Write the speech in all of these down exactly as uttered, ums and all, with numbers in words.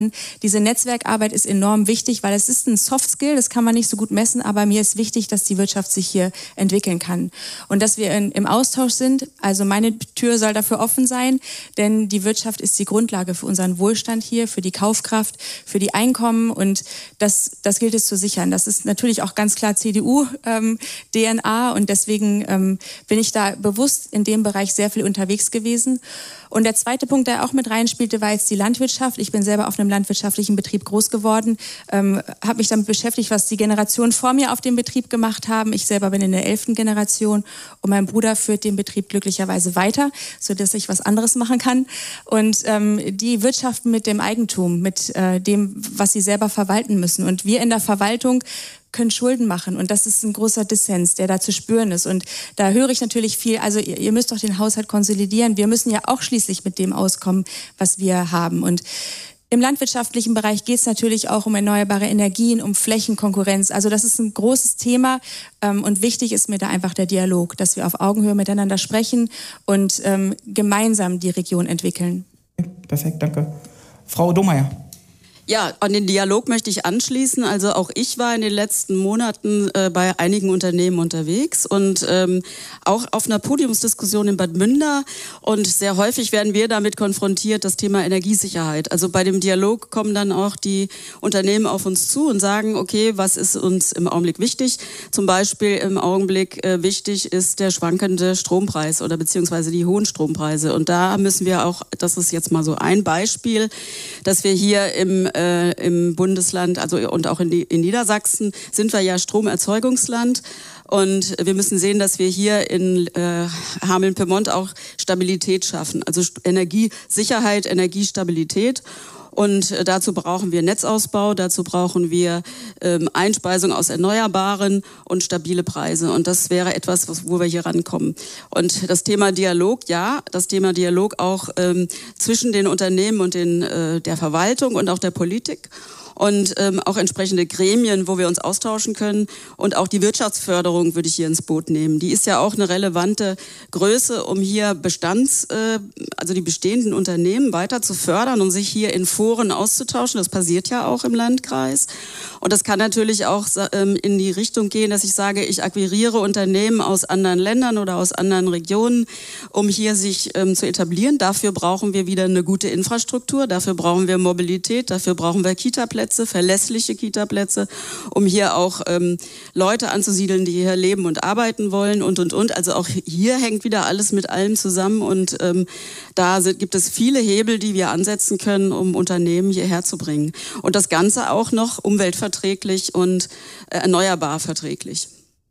Diese Netzwerkarbeit ist enorm wichtig, weil es ist ein Soft-Skill, das kann man nicht so gut messen, aber mir ist wichtig, dass die Wirtschaft sich hier entwickeln kann. Und dass wir in, im Austausch sind, also meine Tür soll dafür offen sein, denn die Wirtschaft ist die Grundlage für unseren Wohlstand hier, für die Kaufkraft, für die Einkommen und das, das gilt es zu sichern. Das ist natürlich auch ganz klar C D U-D N A ähm, und deswegen ähm, bin ich da bewusst in dem Bereich sehr viel unterwegs gewesen. Und der zweite Punkt, der auch mit reinspielte, war jetzt die Landwirtschaft. Ich bin selber auf einem landwirtschaftlichen Betrieb groß geworden, ähm, habe mich damit beschäftigt, was die Generationen vor mir auf dem Betrieb gemacht haben. Ich selber bin in der elften Generation und mein Bruder führt den Betrieb glücklicherweise weiter, sodass ich was anderes machen kann. Und ähm, die wirtschaften mit dem Eigentum, mit äh, dem, was sie selber verwalten müssen. Und wir in der Verwaltung können Schulden machen und das ist ein großer Dissens, der da zu spüren ist und da höre ich natürlich viel, also ihr, ihr müsst doch den Haushalt konsolidieren, wir müssen ja auch schließlich mit dem auskommen, was wir haben und im landwirtschaftlichen Bereich geht es natürlich auch um erneuerbare Energien, um Flächenkonkurrenz, also das ist ein großes Thema ähm, und wichtig ist mir da einfach der Dialog, dass wir auf Augenhöhe miteinander sprechen und ähm, gemeinsam die Region entwickeln. Perfekt, danke. Frau Domeyer. Ja, an den Dialog möchte ich anschließen. Also auch ich war in den letzten Monaten äh, bei einigen Unternehmen unterwegs und ähm, auch auf einer Podiumsdiskussion in Bad Münder. Und sehr häufig werden wir damit konfrontiert, das Thema Energiesicherheit. Also bei dem Dialog kommen dann auch die Unternehmen auf uns zu und sagen, okay, was ist uns im Augenblick wichtig? Zum Beispiel im Augenblick äh, wichtig ist der schwankende Strompreis oder beziehungsweise die hohen Strompreise. Und da müssen wir auch, das ist jetzt mal so ein Beispiel, dass wir hier im Äh, im Bundesland, also und auch in, die, in Niedersachsen sind wir ja Stromerzeugungsland und wir müssen sehen, dass wir hier in äh, Hameln-Pyrmont auch Stabilität schaffen, also Energiesicherheit, Energiestabilität. Und dazu brauchen wir Netzausbau, dazu brauchen wir ähm, Einspeisung aus Erneuerbaren und stabile Preise. Und das wäre etwas, was, wo wir hier rankommen. Und das Thema Dialog, ja, das Thema Dialog auch ähm, zwischen den Unternehmen und den, äh, der Verwaltung und auch der Politik. Und ähm, auch entsprechende Gremien, wo wir uns austauschen können. Und auch die Wirtschaftsförderung würde ich hier ins Boot nehmen. Die ist ja auch eine relevante Größe, um hier Bestands, äh, also die bestehenden Unternehmen weiter zu fördern und sich hier in Foren auszutauschen. Das passiert ja auch im Landkreis. Und das kann natürlich auch ähm, in die Richtung gehen, dass ich sage, ich akquiriere Unternehmen aus anderen Ländern oder aus anderen Regionen, um hier sich ähm, zu etablieren. Dafür brauchen wir wieder eine gute Infrastruktur, dafür brauchen wir Mobilität, dafür brauchen wir Kita-Plätze. Verlässliche Kita-Plätze, um hier auch ähm, Leute anzusiedeln, die hier leben und arbeiten wollen und, und, und. Also auch hier hängt wieder alles mit allem zusammen und ähm, da sind, gibt es viele Hebel, die wir ansetzen können, um Unternehmen hierher zu bringen. Und das Ganze auch noch umweltverträglich und äh, erneuerbar verträglich.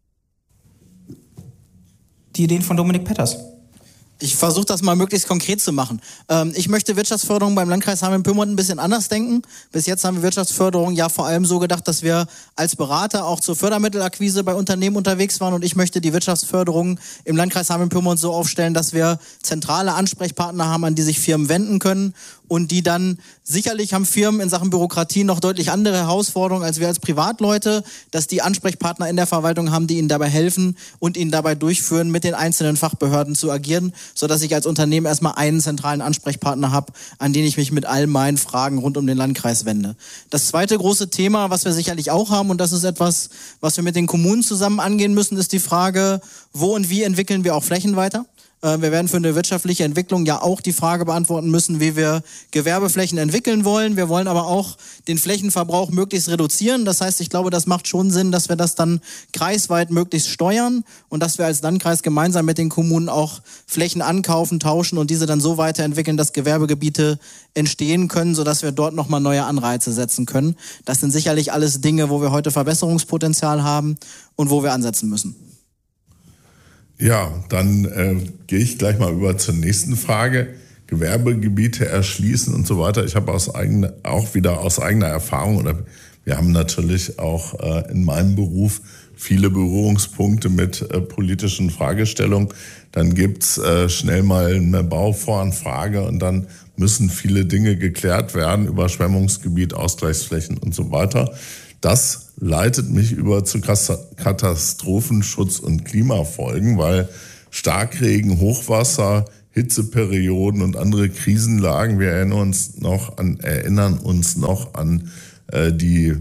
Die Ideen von Dominik Petters. Ich versuche das mal möglichst konkret zu machen. Ähm, ich möchte Wirtschaftsförderung beim Landkreis Hameln-Pyrmont ein bisschen anders denken. Bis jetzt haben wir Wirtschaftsförderung ja vor allem so gedacht, dass wir als Berater auch zur Fördermittelakquise bei Unternehmen unterwegs waren. Und ich möchte die Wirtschaftsförderung im Landkreis Hameln-Pyrmont so aufstellen, dass wir zentrale Ansprechpartner haben, an die sich Firmen wenden können. Und die dann, sicherlich haben Firmen in Sachen Bürokratie noch deutlich andere Herausforderungen als wir als Privatleute, dass die Ansprechpartner in der Verwaltung haben, die ihnen dabei helfen und ihnen dabei durchführen, mit den einzelnen Fachbehörden zu agieren, sodass ich als Unternehmen erstmal einen zentralen Ansprechpartner habe, an den ich mich mit all meinen Fragen rund um den Landkreis wende. Das zweite große Thema, was wir sicherlich auch haben, und das ist etwas, was wir mit den Kommunen zusammen angehen müssen, ist die Frage, wo und wie entwickeln wir auch Flächen weiter? Wir werden für eine wirtschaftliche Entwicklung ja auch die Frage beantworten müssen, wie wir Gewerbeflächen entwickeln wollen. Wir wollen aber auch den Flächenverbrauch möglichst reduzieren. Das heißt, ich glaube, das macht schon Sinn, dass wir das dann kreisweit möglichst steuern und dass wir als Landkreis gemeinsam mit den Kommunen auch Flächen ankaufen, tauschen und diese dann so weiterentwickeln, dass Gewerbegebiete entstehen können, sodass wir dort nochmal neue Anreize setzen können. Das sind sicherlich alles Dinge, wo wir heute Verbesserungspotenzial haben und wo wir ansetzen müssen. Ja, dann äh, gehe ich gleich mal über zur nächsten Frage. Gewerbegebiete erschließen und so weiter. Ich habe aus eigener, auch wieder aus eigener Erfahrung, oder wir haben natürlich auch äh, in meinem Beruf viele Berührungspunkte mit äh, politischen Fragestellungen. Dann gibt's äh, schnell mal eine Bauvoranfrage und dann müssen viele Dinge geklärt werden, Überschwemmungsgebiet, Ausgleichsflächen und so weiter. Das leitet mich über zu Katastrophenschutz und Klimafolgen, weil Starkregen, Hochwasser Hitzeperioden und andere Krisenlagen. Wir erinnern uns noch an, erinnern uns noch an äh, die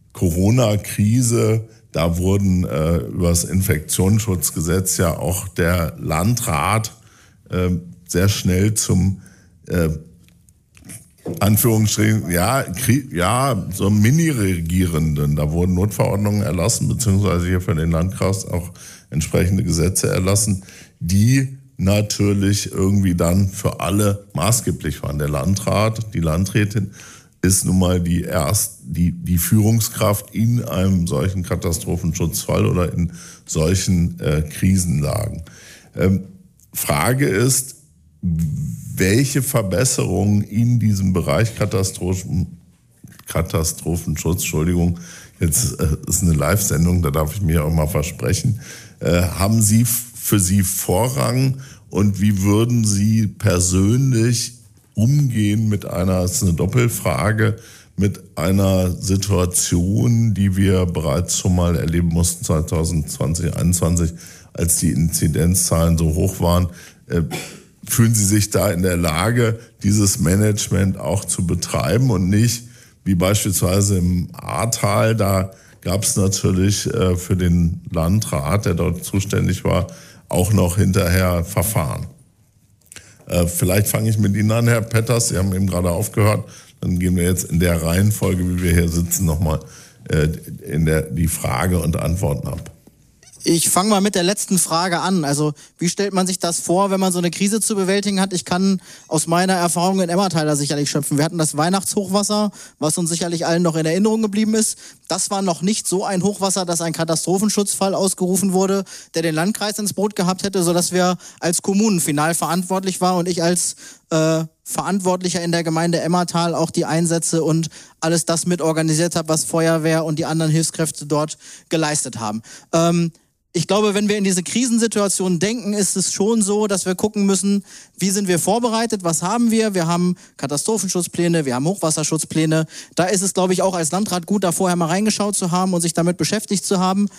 Corona-Krise. Da wurden äh, über das Infektionsschutzgesetz ja auch der Landrat äh, sehr schnell zum äh, Anführungsstrichen, ja, ja, so Mini-Regierenden. Da wurden Notverordnungen erlassen, beziehungsweise hier für den Landkreis auch entsprechende Gesetze erlassen, die natürlich irgendwie dann für alle maßgeblich waren. Der Landrat, die Landrätin ist nun mal die erst, die, die Führungskraft in einem solchen Katastrophenschutzfall oder in solchen äh, Krisenlagen. Ähm, Frage ist, welche Verbesserungen in diesem Bereich Katastrophen, Katastrophenschutz, Entschuldigung, jetzt äh, ist eine Live-Sendung, da darf ich mir auch mal versprechen, äh, haben Sie für Sie Vorrang und wie würden Sie persönlich umgehen mit einer, das ist eine Doppelfrage, mit einer Situation, die wir bereits schon mal erleben mussten zwanzig zwanzig, einundzwanzig, als die Inzidenzzahlen so hoch waren. Äh, Fühlen Sie sich da in der Lage, dieses Management auch zu betreiben und nicht, wie beispielsweise im Ahrtal, da gab es natürlich äh, für den Landrat, der dort zuständig war, auch noch hinterher Verfahren. Äh, vielleicht fange ich mit Ihnen an, Herr Petters, Sie haben eben gerade aufgehört, dann gehen wir jetzt in der Reihenfolge, wie wir hier sitzen, nochmal äh, in der, die Frage und Antworten ab. Ich fange mal mit der letzten Frage an. Also wie stellt man sich das vor, wenn man so eine Krise zu bewältigen hat? Ich kann aus meiner Erfahrung in Emmertal da sicherlich schöpfen. Wir hatten das Weihnachtshochwasser, was uns sicherlich allen noch in Erinnerung geblieben ist. Das war noch nicht so ein Hochwasser, dass ein Katastrophenschutzfall ausgerufen wurde, der den Landkreis ins Boot gehabt hätte, sodass wir als Kommunen final verantwortlich waren und ich als äh, Verantwortlicher in der Gemeinde Emmertal auch die Einsätze und alles das mit organisiert habe, was Feuerwehr und die anderen Hilfskräfte dort geleistet haben. Ähm, Ich glaube, wenn wir in diese Krisensituation denken, ist es schon so, dass wir gucken müssen, wie sind wir vorbereitet, was haben wir? Wir haben Katastrophenschutzpläne, wir haben Hochwasserschutzpläne. Da ist es, glaube ich, auch als Landrat gut, da vorher mal reingeschaut zu haben und sich damit beschäftigt zu haben.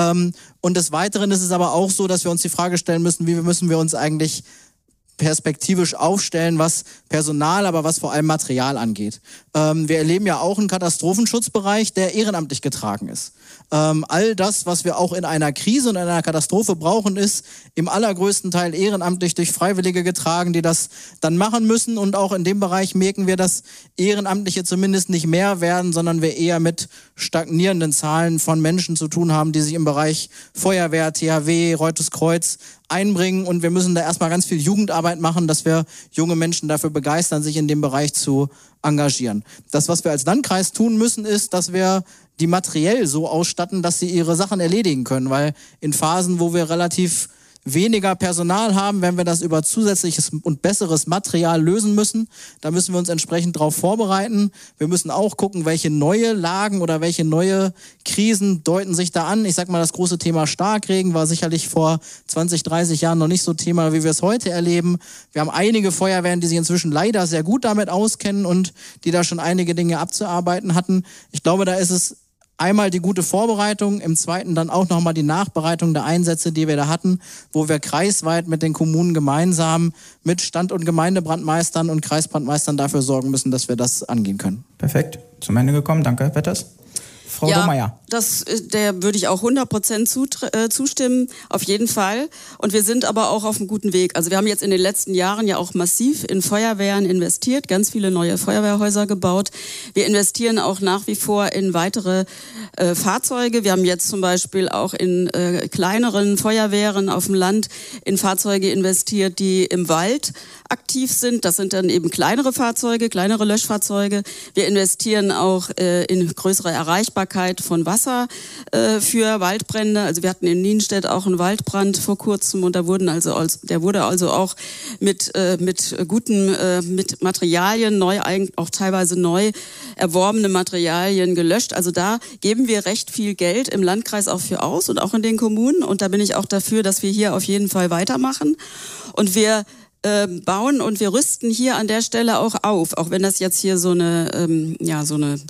Und des Weiteren ist es aber auch so, dass wir uns die Frage stellen müssen, wie müssen wir uns eigentlich perspektivisch aufstellen, was Personal, aber was vor allem Material angeht. Ähm, wir erleben ja auch einen Katastrophenschutzbereich, der ehrenamtlich getragen ist. Ähm, all das, was wir auch in einer Krise und in einer Katastrophe brauchen, ist im allergrößten Teil ehrenamtlich durch Freiwillige getragen, die das dann machen müssen. Und auch in dem Bereich merken wir, dass Ehrenamtliche zumindest nicht mehr werden, sondern wir eher mit stagnierenden Zahlen von Menschen zu tun haben, die sich im Bereich Feuerwehr, T H W, Rotes Kreuz einbringen. Und wir müssen da erstmal ganz viel Jugendarbeit machen, dass wir junge Menschen dafür begeistern, sich in dem Bereich zu engagieren. Das, was wir als Landkreis tun müssen, ist, dass wir die materiell so ausstatten, dass sie ihre Sachen erledigen können. Weil in Phasen, wo wir relativ weniger Personal haben, wenn wir das über zusätzliches und besseres Material lösen müssen, da müssen wir uns entsprechend darauf vorbereiten. Wir müssen auch gucken, welche neue Lagen oder welche neue Krisen deuten sich da an. Ich sag mal, das große Thema Starkregen war sicherlich vor zwanzig, dreißig Jahren noch nicht so Thema, wie wir es heute erleben. Wir haben einige Feuerwehren, die sich inzwischen leider sehr gut damit auskennen und die da schon einige Dinge abzuarbeiten hatten. Ich glaube, da ist es einmal die gute Vorbereitung, im zweiten dann auch nochmal die Nachbereitung der Einsätze, die wir da hatten, wo wir kreisweit mit den Kommunen gemeinsam mit Stand- und Gemeindebrandmeistern und Kreisbrandmeistern dafür sorgen müssen, dass wir das angehen können. Perfekt. Zum Ende gekommen. Danke, Herr Petters. Frau ja, Domeyer. Das, der würde ich auch hundert Prozent zustimmen, auf jeden Fall. Und wir sind aber auch auf einem guten Weg. Also wir haben jetzt in den letzten Jahren ja auch massiv in Feuerwehren investiert, ganz viele neue Feuerwehrhäuser gebaut. Wir investieren auch nach wie vor in weitere äh, Fahrzeuge. Wir haben jetzt zum Beispiel auch in äh, kleineren Feuerwehren auf dem Land in Fahrzeuge investiert, die im Wald aktiv sind. Das sind dann eben kleinere Fahrzeuge, kleinere Löschfahrzeuge. Wir investieren auch äh, in größere Erreichbarkeit von Wasser äh, für Waldbrände. Also wir hatten in Nienstedt auch einen Waldbrand vor kurzem und da wurden also als, der wurde also auch mit äh, mit guten äh, mit Materialien neu, auch teilweise neu erworbene Materialien gelöscht. Also da geben wir recht viel Geld im Landkreis auch für aus und auch in den Kommunen. Und da bin ich auch dafür, dass wir hier auf jeden Fall weitermachen. Und wir äh, bauen und wir rüsten hier an der Stelle auch auf, auch wenn das jetzt hier so eine ähm, ja so eine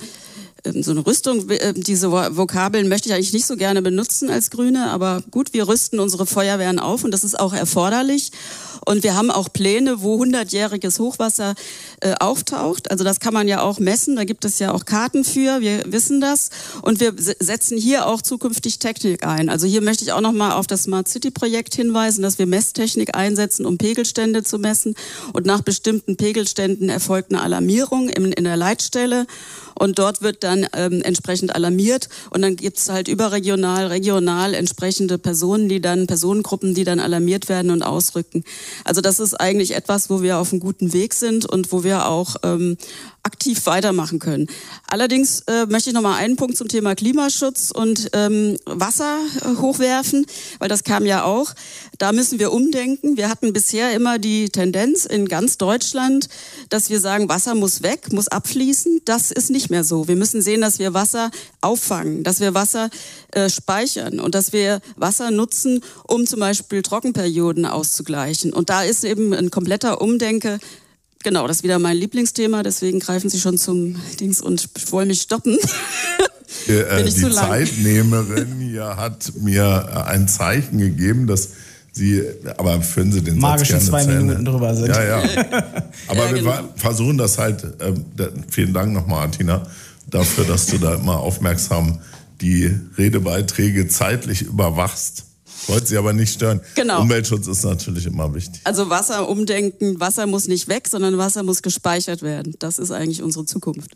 so eine Rüstung, diese Vokabeln möchte ich eigentlich nicht so gerne benutzen als Grüne, aber gut, wir rüsten unsere Feuerwehren auf und das ist auch erforderlich. Und wir haben auch Pläne, wo hundertjähriges Hochwasser äh, auftaucht. Also das kann man ja auch messen. Da gibt es ja auch Karten für. Wir wissen das. Und wir setzen hier auch zukünftig Technik ein. Also hier möchte ich auch nochmal auf das Smart City Projekt hinweisen, dass wir Messtechnik einsetzen, um Pegelstände zu messen. Und nach bestimmten Pegelständen erfolgt eine Alarmierung in, in der Leitstelle. Und dort wird dann ähm, entsprechend alarmiert. Und dann gibt es halt überregional, regional entsprechende Personen, die dann, Personengruppen, die dann alarmiert werden und ausrücken. Also das ist eigentlich etwas, wo wir auf einem guten Weg sind und wo wir auch ähm, aktiv weitermachen können. Allerdings äh, möchte ich noch mal einen Punkt zum Thema Klimaschutz und ähm, Wasser äh, hochwerfen, weil das kam ja auch. Da müssen wir umdenken. Wir hatten bisher immer die Tendenz in ganz Deutschland, dass wir sagen, Wasser muss weg, muss abfließen. Das ist nicht mehr so. Wir müssen sehen, dass wir Wasser auffangen, dass wir Wasser äh, speichern und dass wir Wasser nutzen, um zum Beispiel Trockenperioden auszugleichen. Und da ist eben ein kompletter Umdenke. Genau, das ist wieder mein Lieblingsthema, deswegen greifen Sie schon zum Dings und wollen mich stoppen. Äh, die Zeitnehmerin hier hat mir ein Zeichen gegeben, dass Sie, aber führen Sie den magischen Satz gerne zwei Minuten drüber sind. Ja, ja. Aber ja, genau. wir versuchen das halt, äh, vielen Dank nochmal, Tina, dafür, dass du da immer aufmerksam die Redebeiträge zeitlich überwachst. Wollte sie aber nicht stören. Genau. Umweltschutz ist natürlich immer wichtig. Also Wasser umdenken, Wasser muss nicht weg, sondern Wasser muss gespeichert werden. Das ist eigentlich unsere Zukunft.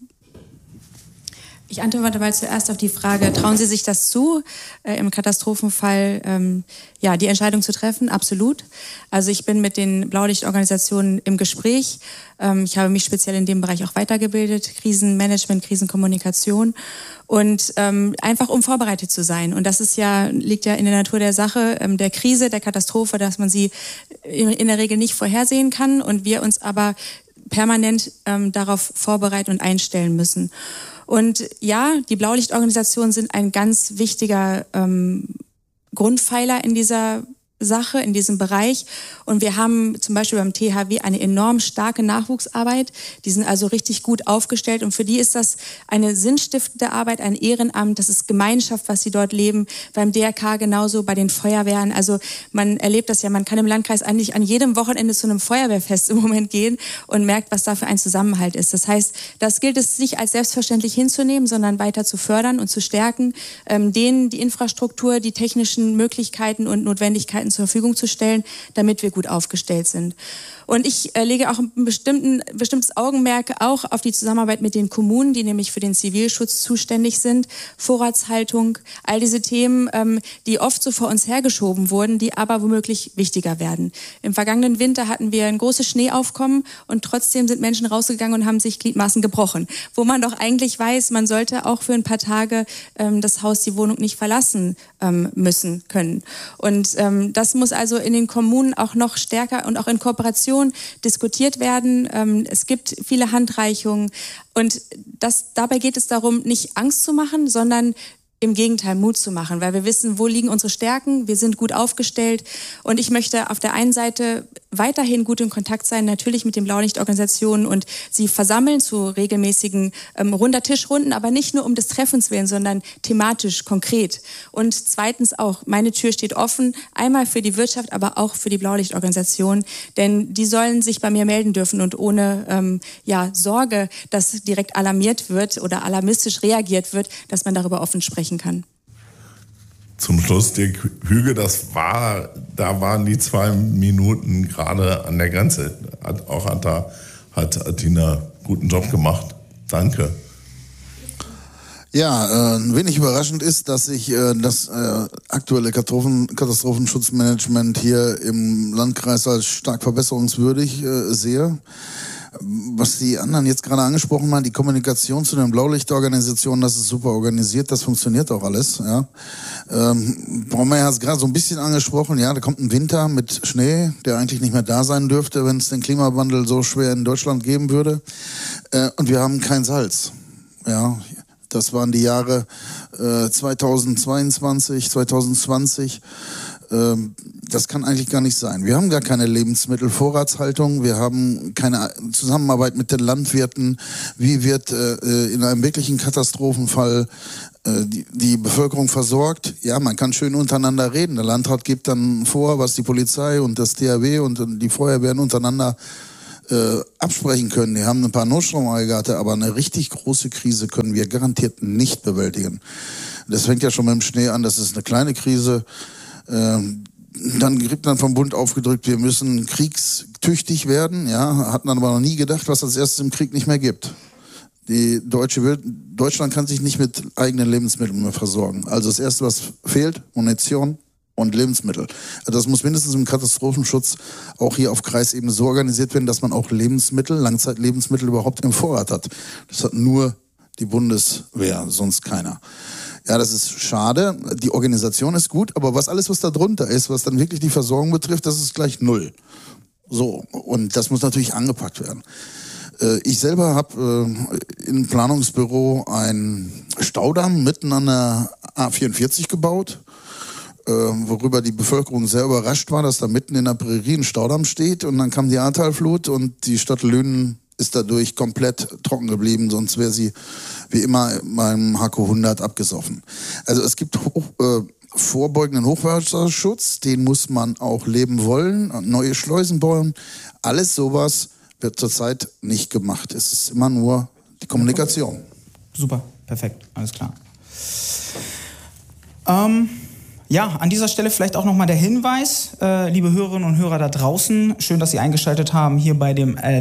Ich antworte mal zuerst auf die Frage, trauen Sie sich das zu, äh, im Katastrophenfall ähm, ja, die Entscheidung zu treffen? Absolut. Also ich bin mit den Blaulichtorganisationen im Gespräch. Ähm, ich habe mich speziell in dem Bereich auch weitergebildet, Krisenmanagement, Krisenkommunikation. Und ähm, einfach um vorbereitet zu sein. Und das ist ja, liegt ja in der Natur der Sache, ähm, der Krise, der Katastrophe, dass man sie in, in der Regel nicht vorhersehen kann und wir uns aber permanent ähm, darauf vorbereiten und einstellen müssen. Und ja, die Blaulichtorganisationen sind ein ganz wichtiger ähm, Grundpfeiler in dieser Sache, in diesem Bereich. Und wir haben zum Beispiel beim T H W eine enorm starke Nachwuchsarbeit. Die sind also richtig gut aufgestellt. Und für die ist das eine sinnstiftende Arbeit, ein Ehrenamt. Das ist Gemeinschaft, was sie dort leben. Beim D R K genauso, bei den Feuerwehren. Also man erlebt das ja, man kann im Landkreis eigentlich an jedem Wochenende zu einem Feuerwehrfest im Moment gehen und merkt, was da für ein Zusammenhalt ist. Das heißt, das gilt es nicht als selbstverständlich hinzunehmen, sondern weiter zu fördern und zu stärken, ähm, denen die Infrastruktur, die technischen Möglichkeiten und Notwendigkeiten zur Verfügung zu stellen, damit wir gut aufgestellt sind. Und ich äh, lege auch ein bestimmten, bestimmtes Augenmerk auch auf die Zusammenarbeit mit den Kommunen, die nämlich für den Zivilschutz zuständig sind, Vorratshaltung, all diese Themen, ähm, die oft so vor uns hergeschoben wurden, die aber womöglich wichtiger werden. Im vergangenen Winter hatten wir ein großes Schneeaufkommen und trotzdem sind Menschen rausgegangen und haben sich Gliedmaßen gebrochen, wo man doch eigentlich weiß, man sollte auch für ein paar Tage ähm, das Haus, die Wohnung nicht verlassen ähm, müssen können. Und ähm, das muss also in den Kommunen auch noch stärker und auch in Kooperation diskutiert werden. Ähm, es gibt viele Handreichungen und das, dabei geht es darum, nicht Angst zu machen, sondern im Gegenteil Mut zu machen, weil wir wissen, wo liegen unsere Stärken, wir sind gut aufgestellt und ich möchte auf der einen Seite weiterhin gut in Kontakt sein, natürlich mit den Blaulichtorganisationen und sie versammeln zu regelmäßigen ähm, runder Tischrunden, aber nicht nur um des Treffens willen, sondern thematisch, konkret. Und zweitens auch, meine Tür steht offen, einmal für die Wirtschaft, aber auch für die Blaulichtorganisationen, denn die sollen sich bei mir melden dürfen und ohne ähm, ja, Sorge, dass direkt alarmiert wird oder alarmistisch reagiert wird, dass man darüber offen sprechen kann. Zum Schluss, Dirk Hüge, das war, da waren die zwei Minuten gerade an der Grenze. Hat, auch hat, da, hat Tina guten Job gemacht. Danke. Ja, äh, wenig überraschend ist, dass ich äh, das äh, aktuelle Katastrophen, Katastrophenschutzmanagement hier im Landkreis als stark verbesserungswürdig äh, sehe. Was die anderen jetzt gerade angesprochen haben, die Kommunikation zu den Blaulichtorganisationen, das ist super organisiert, das funktioniert auch alles. Ja. Ähm, Braumeier hat es gerade so ein bisschen angesprochen, ja, da kommt ein Winter mit Schnee, der eigentlich nicht mehr da sein dürfte, wenn es den Klimawandel so schwer in Deutschland geben würde. Äh, und wir haben kein Salz. Ja. Das waren die Jahre äh, zweitausendzweiundzwanzig, zweitausendzwanzig. Das kann eigentlich gar nicht sein. Wir haben gar keine Lebensmittelvorratshaltung, wir haben keine Zusammenarbeit mit den Landwirten. Wie wird äh, in einem wirklichen Katastrophenfall äh, die, die Bevölkerung versorgt? Ja, man kann schön untereinander reden. Der Landrat gibt dann vor, was die Polizei und das D R W und die Feuerwehren untereinander äh, absprechen können. Die haben ein paar Notstromaggregate, aber eine richtig große Krise können wir garantiert nicht bewältigen. Das fängt ja schon mit dem Schnee an, das ist eine kleine Krise. Ähm, dann gibt dann vom Bund aufgedrückt, wir müssen kriegstüchtig werden, ja, hatten dann aber noch nie gedacht, was als erstes im Krieg nicht mehr gibt. Die deutsche Deutschland kann sich nicht mit eigenen Lebensmitteln mehr versorgen. Also das erste, was fehlt, Munition und Lebensmittel. Das muss mindestens im Katastrophenschutz auch hier auf Kreisebene so organisiert werden, dass man auch Lebensmittel, Langzeitlebensmittel überhaupt im Vorrat hat. Das hat nur die Bundeswehr, sonst keiner. Ja, das ist schade. Die Organisation ist gut, aber was alles, was da drunter ist, was dann wirklich die Versorgung betrifft, das ist gleich null. So, und das muss natürlich angepackt werden. Ich selber habe äh, im Planungsbüro einen Staudamm mitten an der A vierundvierzig gebaut, äh, worüber die Bevölkerung sehr überrascht war, dass da mitten in der Prärie ein Staudamm steht. Und dann kam die Ahrtalflut und die Stadt Lünen ist dadurch komplett trocken geblieben, sonst wäre sie wie immer beim H K hundert abgesoffen. Also es gibt hoch, äh, vorbeugenden Hochwasserschutz, den muss man auch leben wollen, neue Schleusen bauen, alles sowas wird zurzeit nicht gemacht. Es ist immer nur die Kommunikation. Super, perfekt, alles klar. Ähm, ja, an dieser Stelle vielleicht auch nochmal der Hinweis, äh, liebe Hörerinnen und Hörer da draußen, schön, dass Sie eingeschaltet haben hier bei dem äh,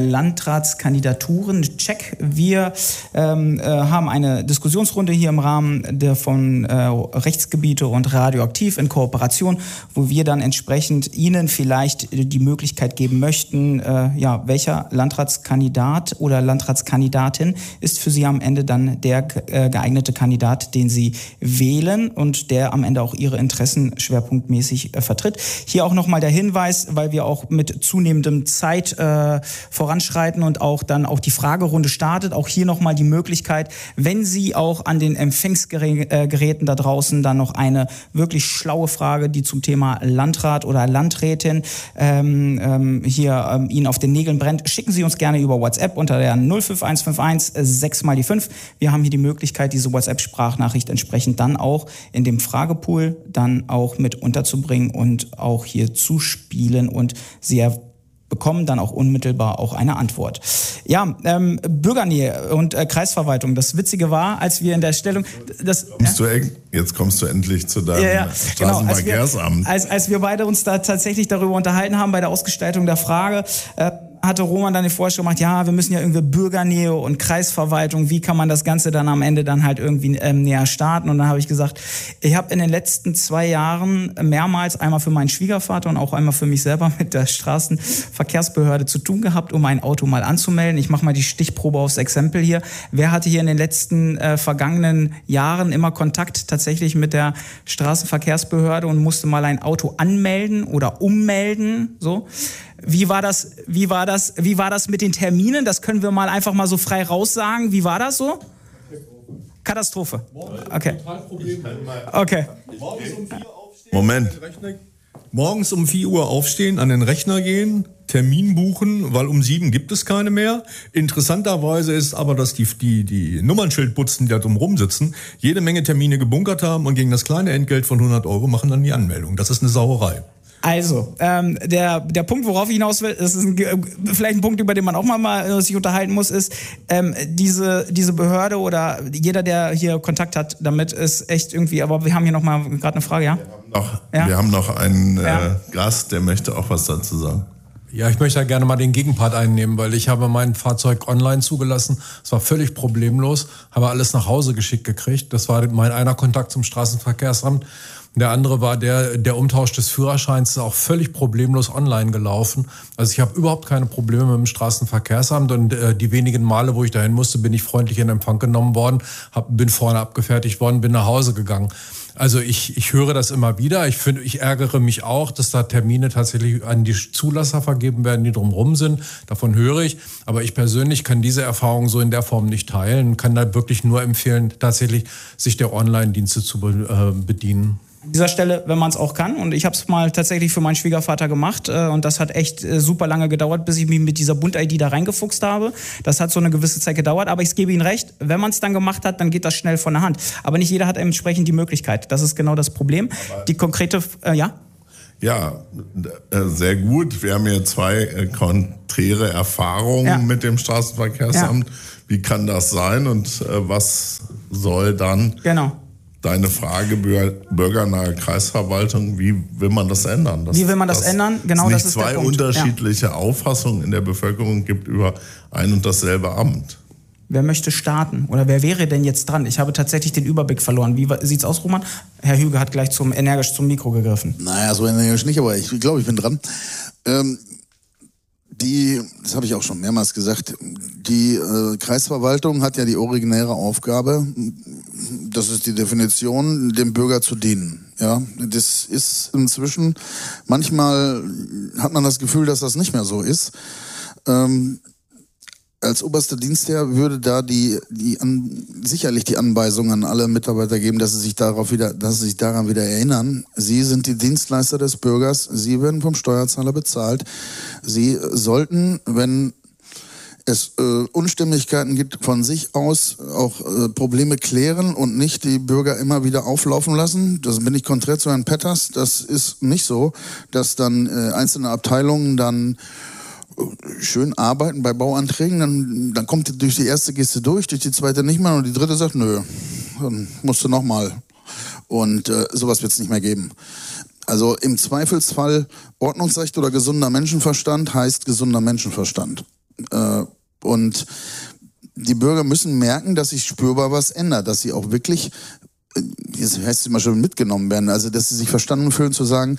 Landratskandidaturen-Check. Wir ähm, äh, haben eine Diskussionsrunde hier im Rahmen der von äh, Rechtsgebiete und Radioaktiv in Kooperation, wo wir dann entsprechend Ihnen vielleicht die Möglichkeit geben möchten, äh, ja, welcher Landratskandidat oder Landratskandidatin ist für Sie am Ende dann der äh, geeignete Kandidat, den Sie wählen und der am Ende auch Ihre Interessen Interessen schwerpunktmäßig äh, vertritt. Hier auch nochmal der Hinweis, weil wir auch mit zunehmendem Zeit äh, voranschreiten und auch dann auch die Fragerunde startet. Auch hier nochmal die Möglichkeit, wenn Sie auch an den Empfangsgeräten da draußen dann noch eine wirklich schlaue Frage, die zum Thema Landrat oder Landrätin ähm, ähm, hier ähm, Ihnen auf den Nägeln brennt, schicken Sie uns gerne über WhatsApp unter der null fünf eins fünf eins sechs mal die fünf. Wir haben hier die Möglichkeit, diese WhatsApp-Sprachnachricht entsprechend dann auch in dem Fragepool dann auch mit unterzubringen und auch hier zu spielen und Sie bekommen dann auch unmittelbar auch eine Antwort. Ja, ähm, Bürgernähe und äh, Kreisverwaltung. Das Witzige war, als wir in der Stellung... Das, kommst ja? du, jetzt kommst du endlich zu deinem ja, ja. Straßenverkehrsamt. Genau, als, wir, als, als wir beide uns da tatsächlich darüber unterhalten haben bei der Ausgestaltung der Frage, äh, hatte Roman dann die Vorstellung gemacht, ja, wir müssen ja irgendwie Bürgernähe und Kreisverwaltung, wie kann man das Ganze dann am Ende dann halt irgendwie ähm, näher starten? Und dann habe ich gesagt, ich habe in den letzten zwei Jahren mehrmals, einmal für meinen Schwiegervater und auch einmal für mich selber mit der Straßenverkehrsbehörde zu tun gehabt, um ein Auto mal anzumelden. Ich mache mal die Stichprobe aufs Exempel hier. Wer hatte hier in den letzten äh, vergangenen Jahren immer Kontakt tatsächlich mit der Straßenverkehrsbehörde und musste mal ein Auto anmelden oder ummelden? So. Wie war das, wie war das, wie war das mit den Terminen? Das können wir mal einfach mal so frei raussagen. Wie war das so? Katastrophe. Okay. Okay. Moment. Morgens um vier Uhr aufstehen, an den Rechner gehen, Termin buchen, weil um sieben gibt es keine mehr. Interessanterweise ist aber, dass die, die, die Nummernschildputzen, die da drumherum sitzen, jede Menge Termine gebunkert haben und gegen das kleine Entgelt von hundert Euro machen dann die Anmeldung. Das ist eine Sauerei. Also, ähm, der, der Punkt, worauf ich hinaus will, das ist ein, vielleicht ein Punkt, über den man auch mal, mal sich unterhalten muss, ist, ähm, diese, diese Behörde oder jeder, der hier Kontakt hat damit, ist echt irgendwie, aber wir haben hier nochmal gerade eine Frage, ja? Wir haben noch, ja? wir haben noch einen ja. äh, Gast, der möchte auch was dazu sagen. Ja, ich möchte ja gerne mal den Gegenpart einnehmen, weil ich habe mein Fahrzeug online zugelassen. Es war völlig problemlos, habe alles nach Hause geschickt gekriegt. Das war mein einer Kontakt zum Straßenverkehrsamt. Der andere war der, der Umtausch des Führerscheins ist auch völlig problemlos online gelaufen. Also ich habe überhaupt keine Probleme mit dem Straßenverkehrsamt und äh, die wenigen Male, wo ich dahin musste, bin ich freundlich in Empfang genommen worden, hab, bin vorne abgefertigt worden, bin nach Hause gegangen. Also ich, ich höre das immer wieder. Ich finde, ich ärgere mich auch, dass da Termine tatsächlich an die Zulasser vergeben werden, die drumherum sind. Davon höre ich. Aber ich persönlich kann diese Erfahrung so in der Form nicht teilen. Kann da wirklich nur empfehlen, tatsächlich sich der Online-Dienste zu be- äh, bedienen. An dieser Stelle, wenn man es auch kann. Und ich habe es mal tatsächlich für meinen Schwiegervater gemacht. Äh, und das hat echt äh, super lange gedauert, bis ich mich mit dieser Bund-I D da reingefuchst habe. Das hat so eine gewisse Zeit gedauert. Aber ich gebe Ihnen recht, wenn man es dann gemacht hat, dann geht das schnell von der Hand. Aber nicht jeder hat entsprechend die Möglichkeit. Das ist genau das Problem. Aber die konkrete, äh, ja? Ja, äh, sehr gut. Wir haben hier zwei äh, konträre Erfahrungen ja. mit dem Straßenverkehrsamt. Ja. Wie kann das sein und äh, was soll dann... Genau. Deine Frage, bürgernahe Kreisverwaltung, wie will man das ändern? Das, wie will man das, das ändern? Genau, das ist der Punkt. Es zwei unterschiedliche ja. Auffassungen in der Bevölkerung gibt über ein und dasselbe Amt. Wer möchte starten? Oder wer wäre denn jetzt dran? Ich habe tatsächlich den Überblick verloren. Wie sieht's aus, Roman? Herr Hüge hat gleich zum, energisch zum Mikro gegriffen. Naja, so energisch nicht, aber ich glaube, ich bin dran. Ähm, Die, das habe ich auch schon mehrmals gesagt, die äh, Kreisverwaltung hat ja die originäre Aufgabe, das ist die Definition, dem Bürger zu dienen. Ja, das ist inzwischen, manchmal hat man das Gefühl, dass das nicht mehr so ist. Ähm, als oberster Dienstherr würde da die, die an, sicherlich die Anweisung an alle Mitarbeiter geben, dass sie sich darauf wieder, dass sie sich daran wieder erinnern. Sie sind die Dienstleister des Bürgers. Sie werden vom Steuerzahler bezahlt. Sie sollten, wenn es äh, Unstimmigkeiten gibt, von sich aus auch äh, Probleme klären und nicht die Bürger immer wieder auflaufen lassen. Das bin ich konträr zu Herrn Petters. Das ist nicht so, dass dann äh, einzelne Abteilungen dann schön arbeiten bei Bauanträgen, dann, dann kommt durch die erste Geste durch, durch die zweite nicht mehr und die dritte sagt, nö, dann musst du nochmal. Und äh, sowas wird es nicht mehr geben. Also im Zweifelsfall Ordnungsrecht oder gesunder Menschenverstand heißt gesunder Menschenverstand. Äh, und die Bürger müssen merken, dass sich spürbar was ändert, dass sie auch wirklich, das heißt immer schon mitgenommen werden, also dass sie sich verstanden fühlen zu sagen,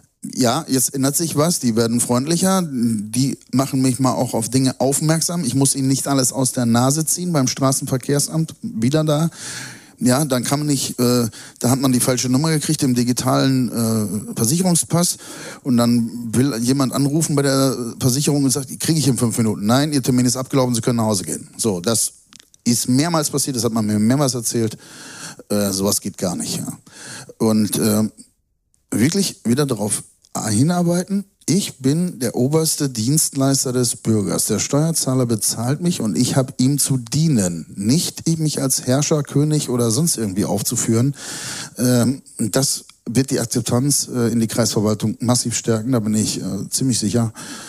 ja, jetzt ändert sich was, die werden freundlicher, die machen mich mal auch auf Dinge aufmerksam. Ich muss ihnen nicht alles aus der Nase ziehen, beim Straßenverkehrsamt wieder da. Ja, dann kann man nicht, äh, da hat man die falsche Nummer gekriegt im digitalen äh, Versicherungspass und dann will jemand anrufen bei der Versicherung und sagt, die kriege ich in fünf Minuten. Nein, Ihr Termin ist abgelaufen, Sie können nach Hause gehen. So, das ist mehrmals passiert, das hat man mir mehrmals erzählt. Äh, sowas geht gar nicht. Ja. Und äh, wirklich wieder darauf hinarbeiten, ich bin der oberste Dienstleister des Bürgers. Der Steuerzahler bezahlt mich und ich habe ihm zu dienen. Nicht mich als Herrscher, König oder sonst irgendwie aufzuführen. Ähm, das wird die Akzeptanz äh, in die Kreisverwaltung massiv stärken, da bin ich äh, ziemlich sicher.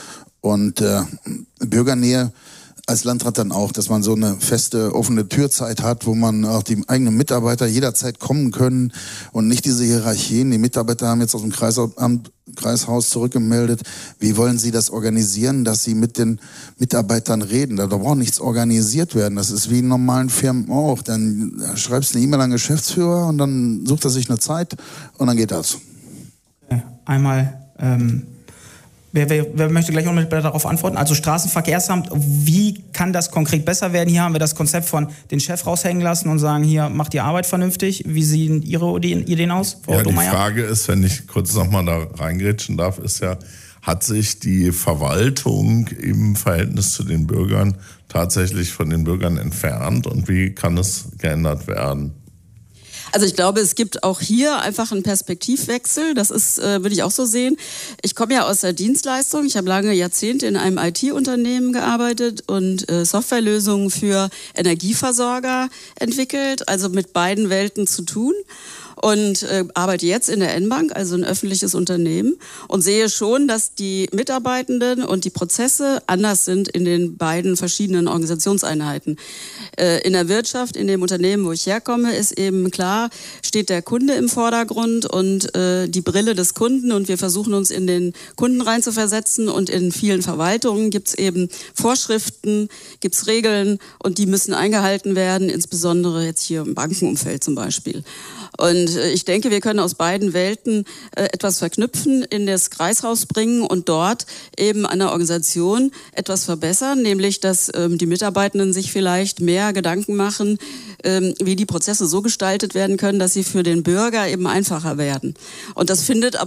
Und äh, Bürgernähe als Landrat dann auch, dass man so eine feste, offene Türzeit hat, wo man auch die eigenen Mitarbeiter jederzeit kommen können und nicht diese Hierarchien. Die Mitarbeiter haben jetzt aus dem Kreisamt, Kreishaus zurückgemeldet. Wie wollen Sie das organisieren, dass Sie mit den Mitarbeitern reden? Da braucht nichts organisiert werden. Das ist wie in normalen Firmen auch. Dann schreibst du eine E-Mail an den Geschäftsführer und dann sucht er sich eine Zeit und dann geht das. Okay. Einmal, ähm Wer, wer, wer möchte gleich unmittelbar darauf antworten? Also Straßenverkehrsamt, wie kann das konkret besser werden? Hier haben wir das Konzept von den Chef raushängen lassen und sagen, hier macht die Arbeit vernünftig. Wie sehen Ihre Ideen aus, Frau Ja, Domeyer? Die Frage ist, wenn ich kurz nochmal da reingrätschen darf, ist ja, hat sich die Verwaltung im Verhältnis zu den Bürgern tatsächlich von den Bürgern entfernt und wie kann es geändert werden? Also ich glaube, es gibt auch hier einfach einen Perspektivwechsel. Das ist, äh, würde ich auch so sehen. Ich komme ja aus der Dienstleistung. Ich habe lange Jahrzehnte in einem I T-Unternehmen gearbeitet und äh, Softwarelösungen für Energieversorger entwickelt. Also mit beiden Welten zu tun. Und äh, arbeite jetzt in der N-Bank, also ein öffentliches Unternehmen, und sehe schon, dass die Mitarbeitenden und die Prozesse anders sind in den beiden verschiedenen Organisationseinheiten. Äh, in der Wirtschaft, in dem Unternehmen, wo ich herkomme, ist eben klar, steht der Kunde im Vordergrund und äh, die Brille des Kunden, und wir versuchen uns in den Kunden reinzuversetzen, und in vielen Verwaltungen gibt es eben Vorschriften, gibt es Regeln, und die müssen eingehalten werden, insbesondere jetzt hier im Bankenumfeld zum Beispiel. Und ich denke, wir können aus beiden Welten äh, etwas verknüpfen, in das Kreishaus bringen und dort eben an der Organisation etwas verbessern, nämlich dass ähm, die Mitarbeitenden sich vielleicht mehr Gedanken machen, ähm, wie die Prozesse so gestaltet werden können, dass sie für den Bürger eben einfacher werden. Und das findet aber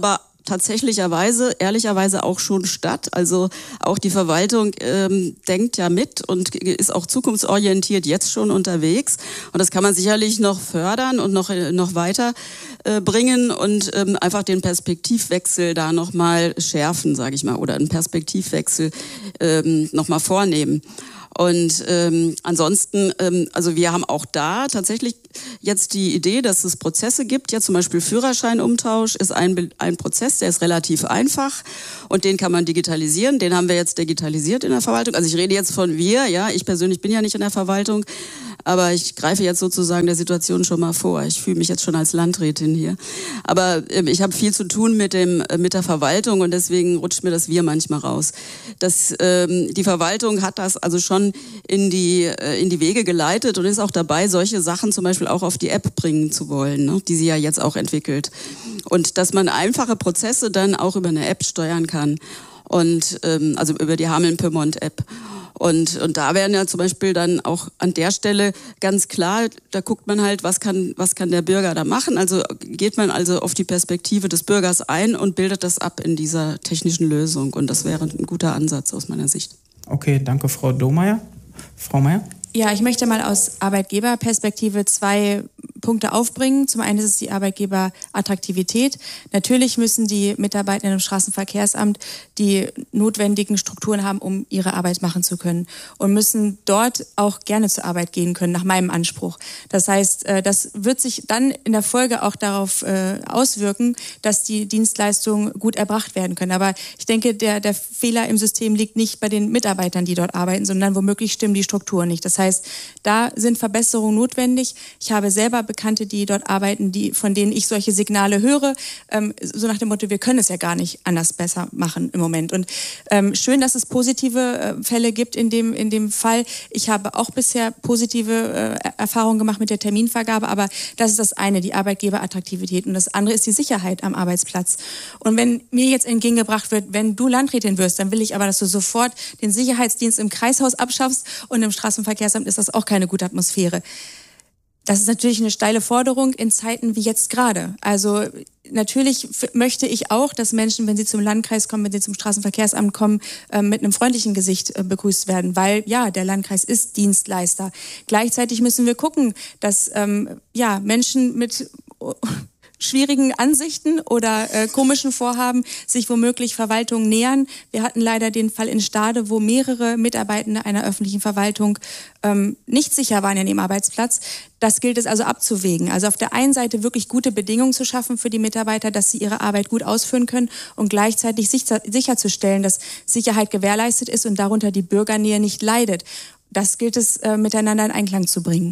tatsächlicherweise, ehrlicherweise auch schon statt. Also auch die Verwaltung ähm, denkt ja mit und ist auch zukunftsorientiert jetzt schon unterwegs. Und das kann man sicherlich noch fördern und noch, noch weiter äh, bringen und ähm, einfach den Perspektivwechsel da nochmal schärfen, sage ich mal, oder einen Perspektivwechsel ähm, nochmal vornehmen. Und ähm, ansonsten, ähm, also wir haben auch da tatsächlich jetzt die Idee, dass es Prozesse gibt. Ja, zum Beispiel Führerscheinumtausch ist ein, ein Prozess, der ist relativ einfach und den kann man digitalisieren. Den haben wir jetzt digitalisiert in der Verwaltung. Also ich rede jetzt von wir, ja, ich persönlich bin ja nicht in der Verwaltung, aber ich greife jetzt sozusagen der Situation schon mal vor. Ich fühle mich jetzt schon als Landrätin hier. Aber ähm, ich habe viel zu tun mit dem äh, mit der Verwaltung und deswegen rutscht mir das Wir manchmal raus. Das, ähm, die Verwaltung hat das also schon in die äh, in die Wege geleitet und ist auch dabei, solche Sachen zum Beispiel auch auf die App bringen zu wollen, ne, die sie ja jetzt auch entwickelt. Und dass man einfache Prozesse dann auch über eine App steuern kann. Und ähm, also über die Hameln-Pyrmont-App. Und, und da wären ja zum Beispiel dann auch an der Stelle ganz klar, da guckt man halt, was kann, was kann der Bürger da machen. Also geht man also auf die Perspektive des Bürgers ein und bildet das ab in dieser technischen Lösung. Und das wäre ein guter Ansatz aus meiner Sicht. Okay, danke Frau Domeyer. Frau Meyer? Ja, ich möchte mal aus Arbeitgeberperspektive zwei Punkte aufbringen. Zum einen ist es die Arbeitgeberattraktivität. Natürlich müssen die Mitarbeitenden im Straßenverkehrsamt die notwendigen Strukturen haben, um ihre Arbeit machen zu können und müssen dort auch gerne zur Arbeit gehen können, nach meinem Anspruch. Das heißt, das wird sich dann in der Folge auch darauf auswirken, dass die Dienstleistungen gut erbracht werden können. Aber ich denke, der, der Fehler im System liegt nicht bei den Mitarbeitern, die dort arbeiten, sondern womöglich stimmen die Strukturen nicht. Das heißt, da sind Verbesserungen notwendig. Ich habe selber Bekannte, die dort arbeiten, die, von denen ich solche Signale höre, ähm, so nach dem Motto, wir können es ja gar nicht anders besser machen im Moment. Und ähm, schön, dass es positive äh, Fälle gibt in dem, in dem Fall. Ich habe auch bisher positive äh, Erfahrungen gemacht mit der Terminvergabe, aber das ist das eine, die Arbeitgeberattraktivität. Und das andere ist die Sicherheit am Arbeitsplatz. Und wenn mir jetzt entgegengebracht wird, wenn du Landrätin wirst, dann will ich aber, dass du sofort den Sicherheitsdienst im Kreishaus abschaffst und im Straßenverkehrsamt ist das auch keine gute Atmosphäre. Das ist natürlich eine steile Forderung in Zeiten wie jetzt gerade. Also natürlich f- möchte ich auch, dass Menschen, wenn sie zum Landkreis kommen, wenn sie zum Straßenverkehrsamt kommen, äh, mit einem freundlichen Gesicht äh, begrüßt werden, weil ja, der Landkreis ist Dienstleister. Gleichzeitig müssen wir gucken, dass ähm, ja Menschen mit oh, schwierigen Ansichten oder äh, komischen Vorhaben sich womöglich Verwaltung nähern. Wir hatten leider den Fall in Stade, wo mehrere Mitarbeitende einer öffentlichen Verwaltung ähm, nicht sicher waren in ihrem Arbeitsplatz. Das gilt es also abzuwägen. Also auf der einen Seite wirklich gute Bedingungen zu schaffen für die Mitarbeiter, dass sie ihre Arbeit gut ausführen können und gleichzeitig sicher, sicherzustellen, dass Sicherheit gewährleistet ist und darunter die Bürgernähe nicht leidet. Das gilt es äh, miteinander in Einklang zu bringen.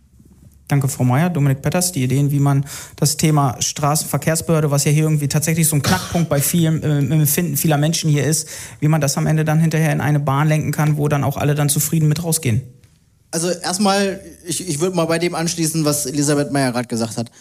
Danke, Frau Meyer. Dominik Petters, die Ideen, wie man das Thema Straßenverkehrsbehörde, was ja hier irgendwie tatsächlich so ein Knackpunkt bei vielen, äh, im Empfinden vieler Menschen hier ist, wie man das am Ende dann hinterher in eine Bahn lenken kann, wo dann auch alle dann zufrieden mit rausgehen. Also erstmal, ich, ich würde mal bei dem anschließen, was Elisabeth Meyer gerade gesagt hat.